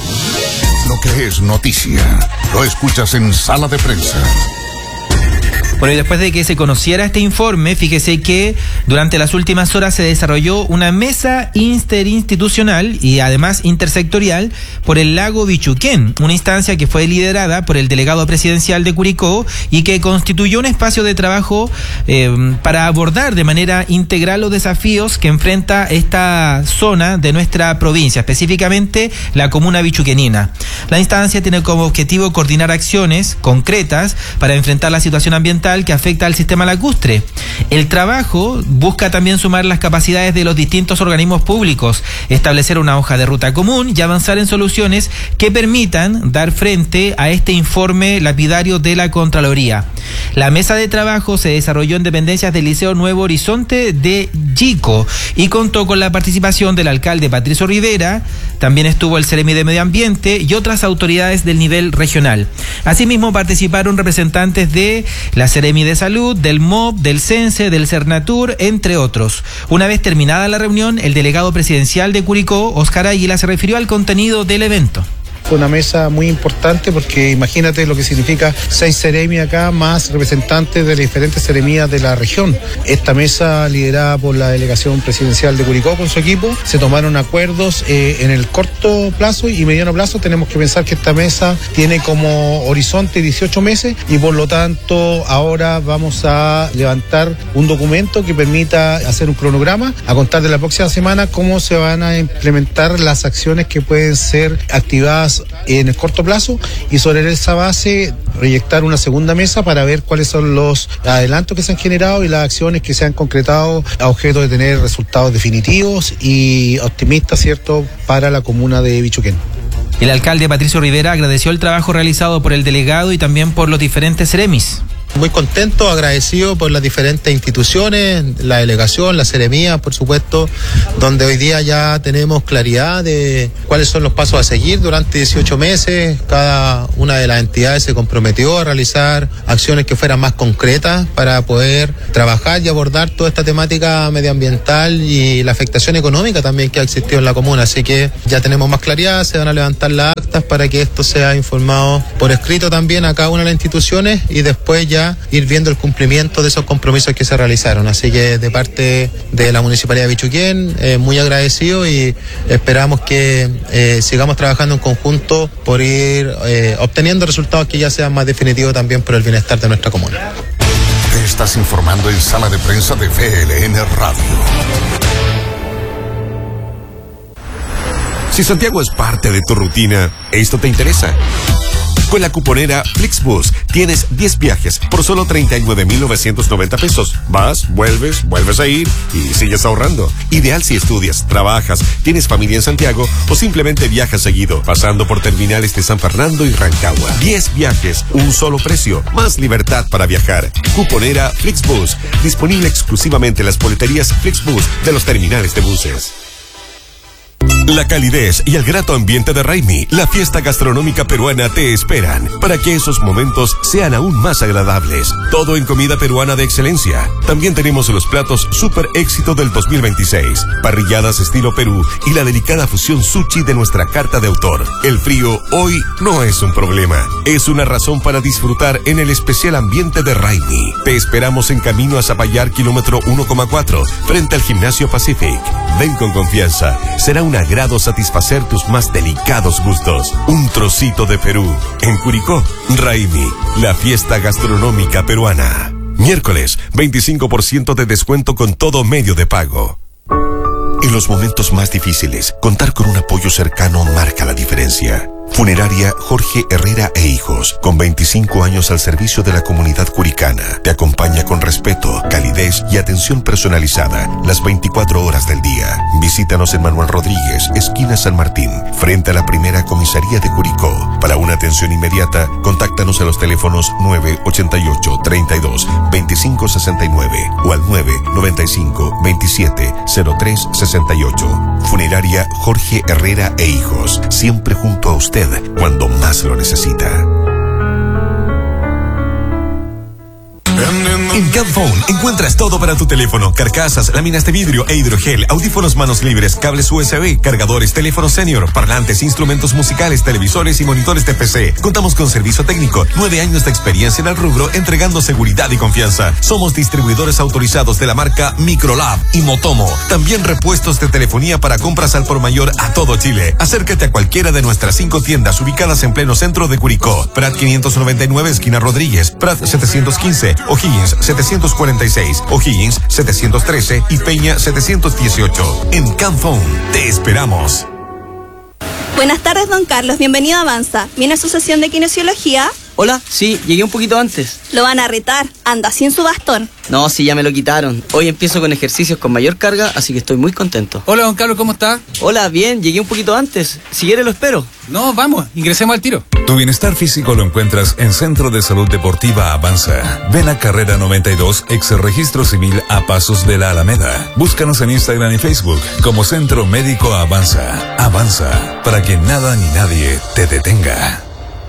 Lo que es noticia, lo escuchas en Sala de Prensa. Bueno, y después de que se conociera este informe, fíjese que durante las últimas horas se desarrolló una mesa interinstitucional y además intersectorial por el lago Bichuquén, una instancia que fue liderada por el delegado presidencial de Curicó y que constituyó un espacio de trabajo eh, para abordar de manera integral los desafíos que enfrenta esta zona de nuestra provincia, específicamente la comuna bichuquenina. La instancia tiene como objetivo coordinar acciones concretas para enfrentar la situación ambiental ambiental que afecta al sistema lacustre. El trabajo busca también sumar las capacidades de los distintos organismos públicos, establecer una hoja de ruta común y avanzar en soluciones que permitan dar frente a este informe lapidario de la Contraloría. La mesa de trabajo se desarrolló en dependencias del Liceo Nuevo Horizonte de Yico y contó con la participación del alcalde Patricio Rivera, también estuvo el Ceremi de Medio Ambiente y otras autoridades del nivel regional. Asimismo participaron representantes de la Ceremi de Salud, del M O B, del CENSE, del Cernatur, entre otros. Una vez terminada la reunión, el delegado presidencial de Curicó, Óscar Águila, se refirió al contenido del evento. Fue una mesa muy importante porque imagínate lo que significa seis Ceremi acá, más representantes de las diferentes seremías de la región. Esta mesa, liderada por la delegación presidencial de Curicó con su equipo, se tomaron acuerdos eh, en el corto plazo y mediano plazo. Tenemos que pensar que esta mesa tiene como horizonte dieciocho meses y por lo tanto ahora vamos a levantar un documento que permita hacer un cronograma a contar de la próxima semana cómo se van a implementar las acciones que pueden ser activadas en el corto plazo y sobre esa base proyectar una segunda mesa para ver cuáles son los adelantos que se han generado y las acciones que se han concretado a objeto de tener resultados definitivos y optimistas, ¿cierto?, para la comuna de Bichuquén. El alcalde Patricio Rivera agradeció el trabajo realizado por el delegado y también por los diferentes Ceremis. Muy contento, agradecido por las diferentes instituciones, la delegación, la seremía, por supuesto, donde hoy día ya tenemos claridad de cuáles son los pasos a seguir durante dieciocho meses. Cada una de las entidades se comprometió a realizar acciones que fueran más concretas para poder trabajar y abordar toda esta temática medioambiental y la afectación económica también que ha existido en la comuna. Así que ya tenemos más claridad, se van a levantar las actas para que esto sea informado por escrito también a cada una de las instituciones y después ya ir viendo el cumplimiento de esos compromisos que se realizaron. Así que de parte de la Municipalidad de Bichuquén, eh, muy agradecido y esperamos que eh, sigamos trabajando en conjunto por ir eh, obteniendo resultados que ya sean más definitivos también por el bienestar de nuestra comuna. Te estás informando en Sala de Prensa de V L N Radio. Si Santiago es parte de tu rutina, esto te interesa. Con la cuponera Flixbus tienes diez viajes por solo treinta y nueve mil novecientos noventa pesos. Vas, vuelves, vuelves a ir y sigues ahorrando. Ideal si estudias, trabajas, tienes familia en Santiago o simplemente viajas seguido, pasando por terminales de San Fernando y Rancagua. diez viajes, un solo precio, más libertad para viajar. Cuponera Flixbus, disponible exclusivamente en las boleterías Flixbus de los terminales de buses. La calidez y el grato ambiente de Raimi, la fiesta gastronómica peruana, te esperan para que esos momentos sean aún más agradables. Todo en comida peruana de excelencia. También tenemos los platos super éxito del dos mil veintiséis, parrilladas estilo Perú y la delicada fusión sushi de nuestra carta de autor. El frío hoy no es un problema, es una razón para disfrutar en el especial ambiente de Raimi. Te esperamos en camino a Zapallar, kilómetro uno coma cuatro, frente al Gimnasio Pacific. Ven con confianza, será un agrado satisfacer tus más delicados gustos. Un trocito de Perú. En Curicó, Raimi, la fiesta gastronómica peruana. Miércoles, veinticinco por ciento de descuento con todo medio de pago. En los momentos más difíciles, contar con un apoyo cercano marca la diferencia. Funeraria Jorge Herrera e Hijos, con veinticinco años al servicio de la comunidad curicana. Te acompaña con respeto, calidez y atención personalizada las veinticuatro horas del día. Visítanos en Manuel Rodríguez, esquina San Martín, frente a la primera comisaría de Curicó. Para una atención inmediata, contáctanos a los teléfonos nueve ochenta y ocho, treinta y dos, veinticinco sesenta y nueve o al nueve noventa y cinco, veintisiete, cero tres sesenta y ocho. Funeraria Jorge Herrera e Hijos, siempre junto a usted cuando más lo necesita. En Camphone encuentras todo para tu teléfono: carcasas, láminas de vidrio e hidrogel, audífonos manos libres, cables U S B, cargadores, teléfono senior, parlantes, instrumentos musicales, televisores y monitores de P C. Contamos con servicio técnico, nueve años de experiencia en el rubro, entregando seguridad y confianza. Somos distribuidores autorizados de la marca Microlab y Motomo. También repuestos de telefonía para compras al por mayor a todo Chile. Acércate a cualquiera de nuestras cinco tiendas ubicadas en pleno centro de Curicó: Prat quinientos noventa y nueve, esquina Rodríguez; Prat setecientos quince, O'Higgins setecientos cuarenta y seis, O'Higgins setecientos trece y Peña setecientos dieciocho. En Camphone te esperamos. Buenas tardes, don Carlos. Bienvenido a Avanza. ¿Viene a su sesión de kinesiología? Hola, sí, llegué un poquito antes. Lo van a retar, anda sin su bastón. No, sí, ya me lo quitaron. Hoy empiezo con ejercicios con mayor carga, así que estoy muy contento. Hola, don Carlos, ¿cómo está? Hola, bien, llegué un poquito antes. Si quiere lo espero. No, vamos, ingresemos al tiro. Tu bienestar físico lo encuentras en Centro de Salud Deportiva Avanza. Ven a Carrera noventa y dos, ex Registro Civil a pasos de la Alameda. Búscanos en Instagram y Facebook como Centro Médico Avanza. Avanza, para que nada ni nadie te detenga.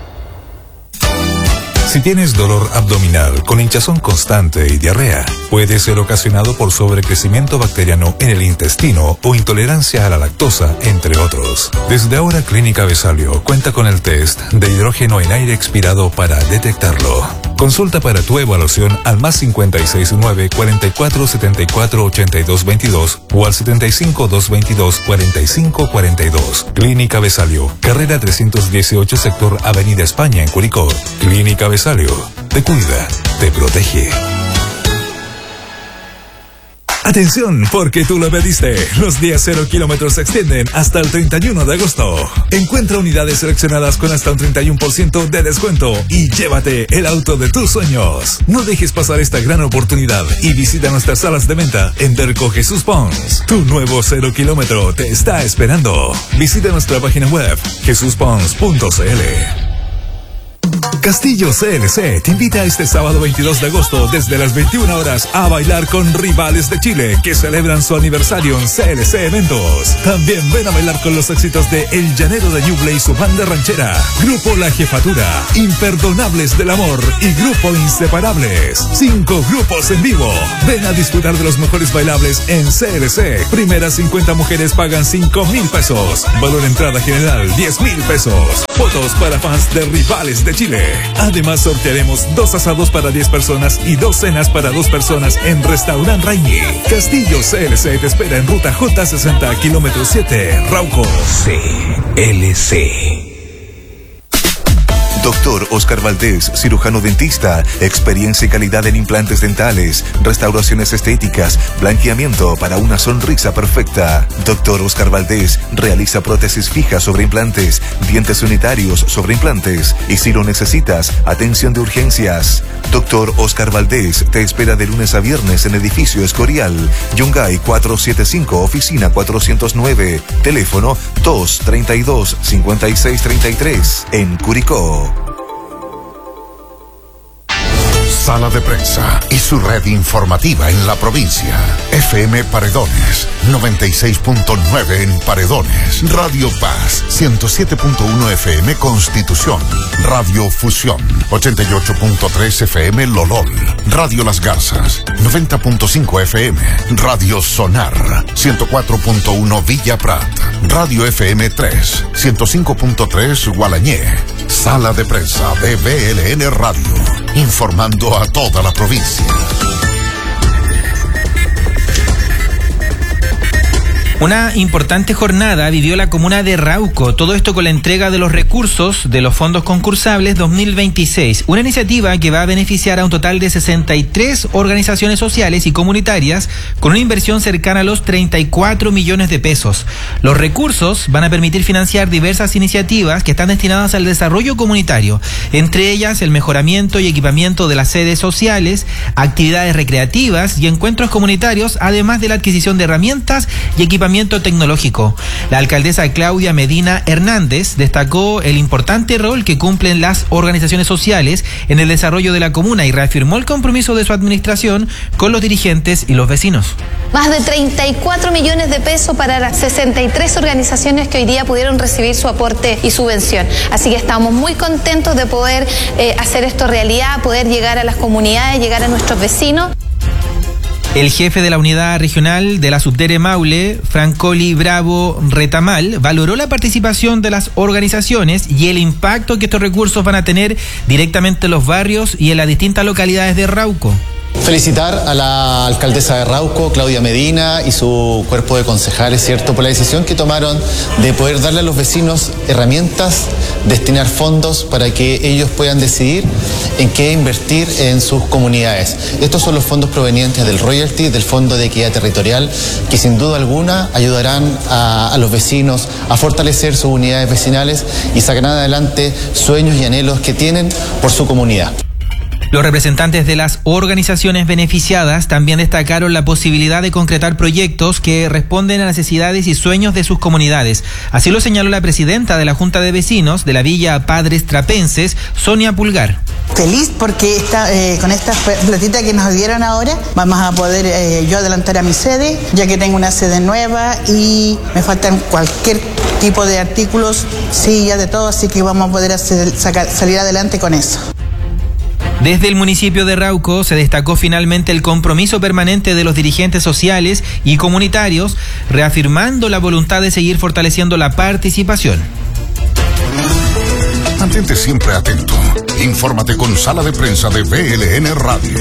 Si tienes dolor abdominal con hinchazón constante y diarrea, puede ser ocasionado por sobrecrecimiento bacteriano en el intestino o intolerancia a la lactosa, entre otros. Desde ahora, Clínica Besalio cuenta con el test de hidrógeno en aire expirado para detectarlo. Consulta para tu evaluación al más cincuenta y seis nueve, cuarenta y cuatro, setenta y cuatro, ochenta y dos veintidós o al setenta y cinco, doscientos veintidós, cuarenta y cinco cuarenta y dos. Clínica Besalio, carrera trescientos dieciocho, sector Avenida España en Curicó. Clínica Besalio, te cuida, te protege. Atención, porque tú lo pediste. Los días cero kilómetros se extienden hasta el treinta y uno de agosto. Encuentra unidades seleccionadas con hasta un treinta y uno por ciento de descuento y llévate el auto de tus sueños. No dejes pasar esta gran oportunidad y visita nuestras salas de venta en Derco Jesús Pons. Tu nuevo cero kilómetro te está esperando. Visita nuestra página web jesús pons punto c l. Castillo C L C te invita este sábado veintidós de agosto desde las veintiuna horas a bailar con Rivales de Chile que celebran su aniversario en C L C Eventos. También ven a bailar con los éxitos de El Llanero de Ñuble y su banda ranchera, Grupo La Jefatura, Imperdonables del Amor y Grupo Inseparables. Cinco grupos en vivo. Ven a disfrutar de los mejores bailables en C L C. Primeras cincuenta mujeres pagan cinco mil pesos. Valor entrada general diez mil pesos. Fotos para fans de Rivales de Chile. Además sortearemos dos asados para diez personas y dos cenas para dos personas en Restaurant Raimi. Castillo C L C te espera en ruta J sesenta, kilómetro siete, Rauco. C L C. Doctor Oscar Valdés, cirujano dentista, experiencia y calidad en implantes dentales, restauraciones estéticas, blanqueamiento para una sonrisa perfecta. Doctor Oscar Valdés realiza prótesis fijas sobre implantes, dientes unitarios sobre implantes y si lo necesitas, atención de urgencias. Doctor Oscar Valdés te espera de lunes a viernes en edificio Escorial, Yungay cuatrocientos setenta y cinco, oficina cuatrocientos nueve, teléfono dos treinta y dos, cincuenta y seis treinta y tres, en Curicó. Sala de Prensa y su red informativa en la provincia. F M Paredones, noventa y seis punto nueve en Paredones. Radio Paz, ciento siete punto uno F M Constitución. Radio Fusión, ochenta y ocho punto tres F M Lolol. Radio Las Garzas, noventa punto cinco F M. Radio Sonar, ciento cuatro punto uno Villa Prat. Radio F M tres, ciento cinco punto tres Gualañé. Sala de Prensa de B L N Radio, informando a toda la provincia. Una importante jornada vivió la comuna de Rauco, todo esto con la entrega de los recursos de los fondos concursables dos mil veintiséis, una iniciativa que va a beneficiar a un total de sesenta y tres organizaciones sociales y comunitarias con una inversión cercana a los treinta y cuatro millones de pesos. Los recursos van a permitir financiar diversas iniciativas que están destinadas al desarrollo comunitario, entre ellas el mejoramiento y equipamiento de las sedes sociales, actividades recreativas y encuentros comunitarios, además de la adquisición de herramientas y equipamiento tecnológico. La alcaldesa Claudia Medina Hernández destacó el importante rol que cumplen las organizaciones sociales en el desarrollo de la comuna y reafirmó el compromiso de su administración con los dirigentes y los vecinos. Más de treinta y cuatro millones de pesos para las sesenta y tres organizaciones que hoy día pudieron recibir su aporte y subvención. Así que estamos muy contentos de poder eh, hacer esto realidad, poder llegar a las comunidades, llegar a nuestros vecinos. El jefe de la unidad regional de la Subdere Maule, Francoli Bravo Retamal, valoró la participación de las organizaciones y el impacto que estos recursos van a tener directamente en los barrios y en las distintas localidades de Rauco. Felicitar a la alcaldesa de Rauco, Claudia Medina, y su cuerpo de concejales, ¿cierto?, por la decisión que tomaron de poder darle a los vecinos herramientas destinar fondos para que ellos puedan decidir en qué invertir en sus comunidades. Estos son los fondos provenientes del royalty, del Fondo de Equidad Territorial, que sin duda alguna ayudarán a, a los vecinos a fortalecer sus unidades vecinales y sacarán adelante sueños y anhelos que tienen por su comunidad. Los representantes de las organizaciones beneficiadas también destacaron la posibilidad de concretar proyectos que responden a necesidades y sueños de sus comunidades. Así lo señaló la presidenta de la Junta de Vecinos de la Villa Padres Trapenses, Sonia Pulgar. Feliz porque esta, eh, con esta platita que nos dieron ahora vamos a poder eh, yo adelantar a mi sede, ya que tengo una sede nueva y me faltan cualquier tipo de artículos, sillas, de todo, así que vamos a poder hacer, sacar, salir adelante con eso. Desde el municipio de Rauco se destacó finalmente el compromiso permanente de los dirigentes sociales y comunitarios, reafirmando la voluntad de seguir fortaleciendo la participación. Mantente siempre atento. Infórmate con Sala de Prensa de B L N Radio.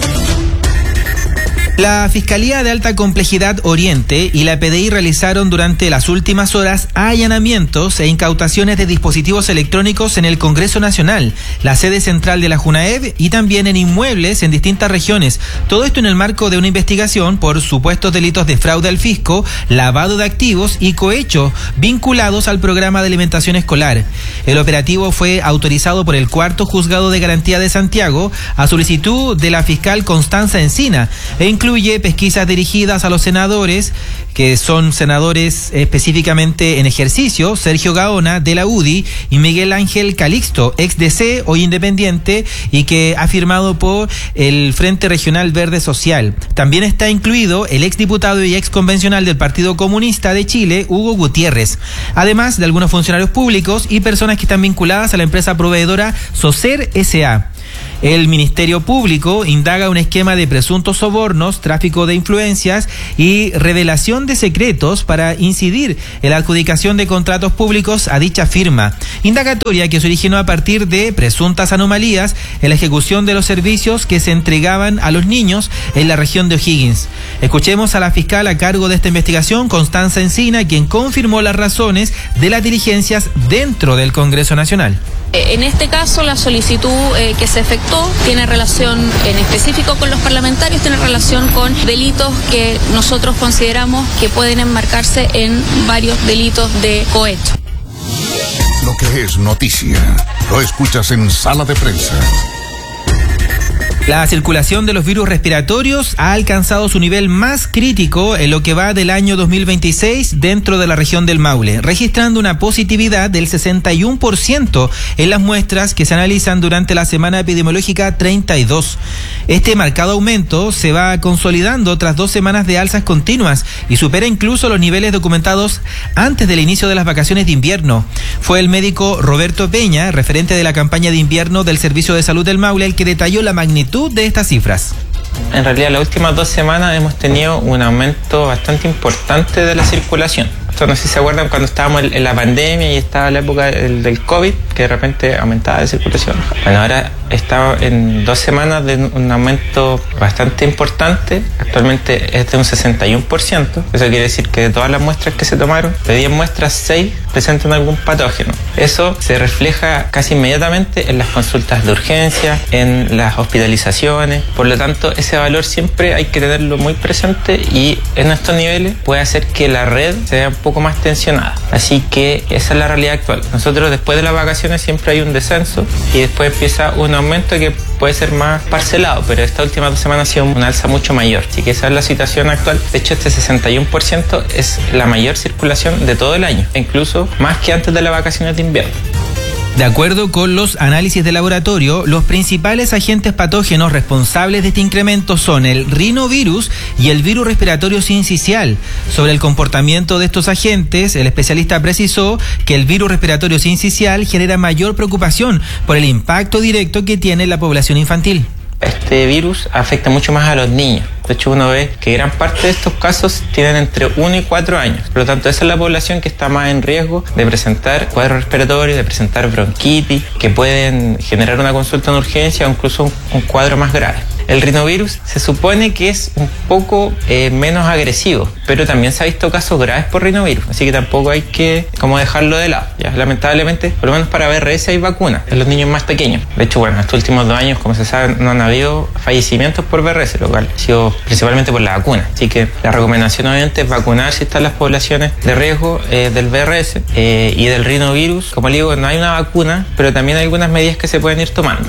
La Fiscalía de Alta Complejidad Oriente y la P D I realizaron durante las últimas horas allanamientos e incautaciones de dispositivos electrónicos en el Congreso Nacional, la sede central de la JUNAEV y también en inmuebles en distintas regiones. Todo esto en el marco de una investigación por supuestos delitos de fraude al fisco, lavado de activos y cohecho vinculados al programa de alimentación escolar. El operativo fue autorizado por el Cuarto Juzgado de Garantía de Santiago a solicitud de la fiscal Constanza Encina e incluye pesquisas dirigidas a los senadores, que son senadores específicamente en ejercicio, Sergio Gaona, de la U D I, y Miguel Ángel Calixto, ex D C, hoy independiente, y que ha firmado por el Frente Regional Verde Social. También está incluido el exdiputado y ex convencional del Partido Comunista de Chile, Hugo Gutiérrez, además de algunos funcionarios públicos y personas que están vinculadas a la empresa proveedora Socer S A El Ministerio Público indaga un esquema de presuntos sobornos, tráfico de influencias y revelación de secretos para incidir en la adjudicación de contratos públicos a dicha firma. Indagatoria que se originó a partir de presuntas anomalías en la ejecución de los servicios que se entregaban a los niños en la región de O'Higgins. Escuchemos a la fiscal a cargo de esta investigación, Constanza Encina, quien confirmó las razones de las diligencias dentro del Congreso Nacional. En este caso, la solicitud eh, que se efectuó tiene relación en específico con los parlamentarios, tiene relación con delitos que nosotros consideramos que pueden enmarcarse en varios delitos de cohecho. Lo que es noticia, lo escuchas en Sala de Prensa. La circulación de los virus respiratorios ha alcanzado su nivel más crítico en lo que va del año dos mil veintiséis dentro de la región del Maule, registrando una positividad del sesenta y uno por ciento en las muestras que se analizan durante la semana epidemiológica treinta y dos. Este marcado aumento se va consolidando tras dos semanas de alzas continuas y supera incluso los niveles documentados antes del inicio de las vacaciones de invierno. Fue el médico Roberto Peña, referente de la campaña de invierno del Servicio de Salud del Maule, el que detalló la magnitud de estas cifras. En realidad, las últimas dos semanas hemos tenido un aumento bastante importante de la circulación. Esto no sé si se acuerdan cuando estábamos en la pandemia y estaba la época del, del COVID, que de repente aumentaba la circulación. Bueno, ahora está en dos semanas de un aumento bastante importante. Actualmente es de un sesenta y uno por ciento. Eso quiere decir que de todas las muestras que se tomaron, de diez muestras, seis presentan algún patógeno. Eso se refleja casi inmediatamente en las consultas de urgencia, en las hospitalizaciones. Por lo tanto, ese valor siempre hay que tenerlo muy presente y en estos niveles puede hacer que la red sea un poco más tensionada. Así que esa es la realidad actual. Nosotros después de las vacaciones siempre hay un descenso y después empieza un aumento que puede ser más parcelado, pero esta última dos semanas ha sido una alza mucho mayor. Así que esa es la situación actual. De hecho, este sesenta y uno por ciento es la mayor circulación de todo el año, incluso más que antes de las vacaciones de invierno. De acuerdo con los análisis de laboratorio, los principales agentes patógenos responsables de este incremento son el rinovirus y el virus respiratorio sincicial. Sobre el comportamiento de estos agentes, el especialista precisó que el virus respiratorio sincicial genera mayor preocupación por el impacto directo que tiene en la población infantil. Este virus afecta mucho más a los niños. De hecho, uno ve que gran parte de estos casos tienen entre uno y cuatro años. Por lo tanto, esa es la población que está más en riesgo de presentar cuadros respiratorios, de presentar bronquitis, que pueden generar una consulta en urgencia o incluso un, un cuadro más grave. El rinovirus se supone que es un poco eh, menos agresivo, pero también se ha visto casos graves por rinovirus, así que tampoco hay que como dejarlo de lado. Ya, lamentablemente, por lo menos para B R S hay vacunas en los niños más pequeños. De hecho, bueno, estos últimos dos años, como se sabe, no han habido fallecimientos por B R S, lo cual ha sido principalmente por la vacuna. Así que la recomendación obviamente es vacunar si están las poblaciones de riesgo eh, del B R S eh, y del rinovirus. Como le digo, no hay una vacuna, pero también hay algunas medidas que se pueden ir tomando.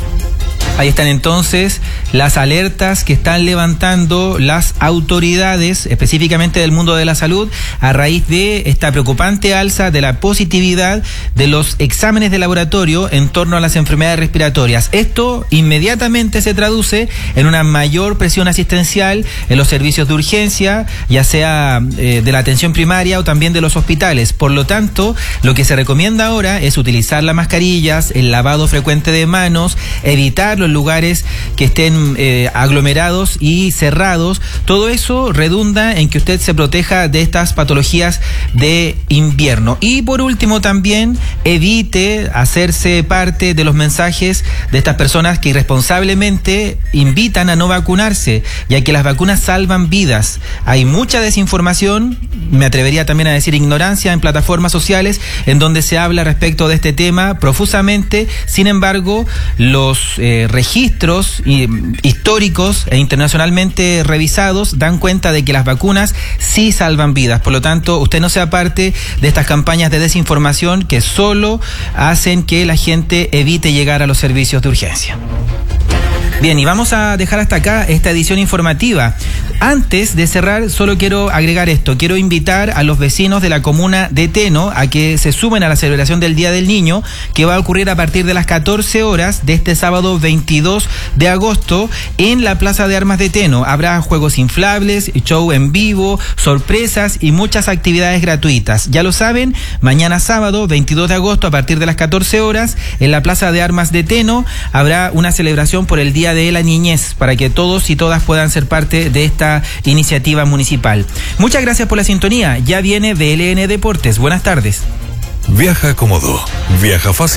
Ahí están entonces las alertas que están levantando las autoridades, específicamente del mundo de la salud, a raíz de esta preocupante alza de la positividad de los exámenes de laboratorio en torno a las enfermedades respiratorias. Esto inmediatamente se traduce en una mayor presión asistencial en los servicios de urgencia, ya sea eh, de la atención primaria o también de los hospitales. Por lo tanto, lo que se recomienda ahora es utilizar las mascarillas, el lavado frecuente de manos, evitar los lugares que estén eh, aglomerados y cerrados. Todo eso redunda en que usted se proteja de estas patologías de invierno. Y por último también evite hacerse parte de los mensajes de estas personas que irresponsablemente invitan a no vacunarse, ya que las vacunas salvan vidas. Hay mucha desinformación, me atrevería también a decir ignorancia en plataformas sociales en donde se habla respecto de este tema profusamente. Sin embargo, los eh, registros y, históricos e internacionalmente revisados dan cuenta de que las vacunas sí salvan vidas. Por lo tanto, usted no sea parte de estas campañas de desinformación que solo hacen que la gente evite llegar a los servicios de urgencia. Bien, y vamos a dejar hasta acá esta edición informativa. Antes de cerrar, solo quiero agregar esto. Quiero invitar a los vecinos de la comuna de Teno a que se sumen a la celebración del Día del Niño, que va a ocurrir a partir de las catorce horas de este sábado veintidós de agosto en la Plaza de Armas de Teno. Habrá juegos inflables, show en vivo, sorpresas y muchas actividades gratuitas. Ya lo saben, mañana sábado veintidós de agosto a partir de las catorce horas en la Plaza de Armas de Teno habrá una celebración por el Día de la Niñez, para que todos y todas puedan ser parte de esta iniciativa municipal. Muchas gracias por la sintonía. Ya viene B L N Deportes. Buenas tardes. Viaja cómodo, viaja fácil.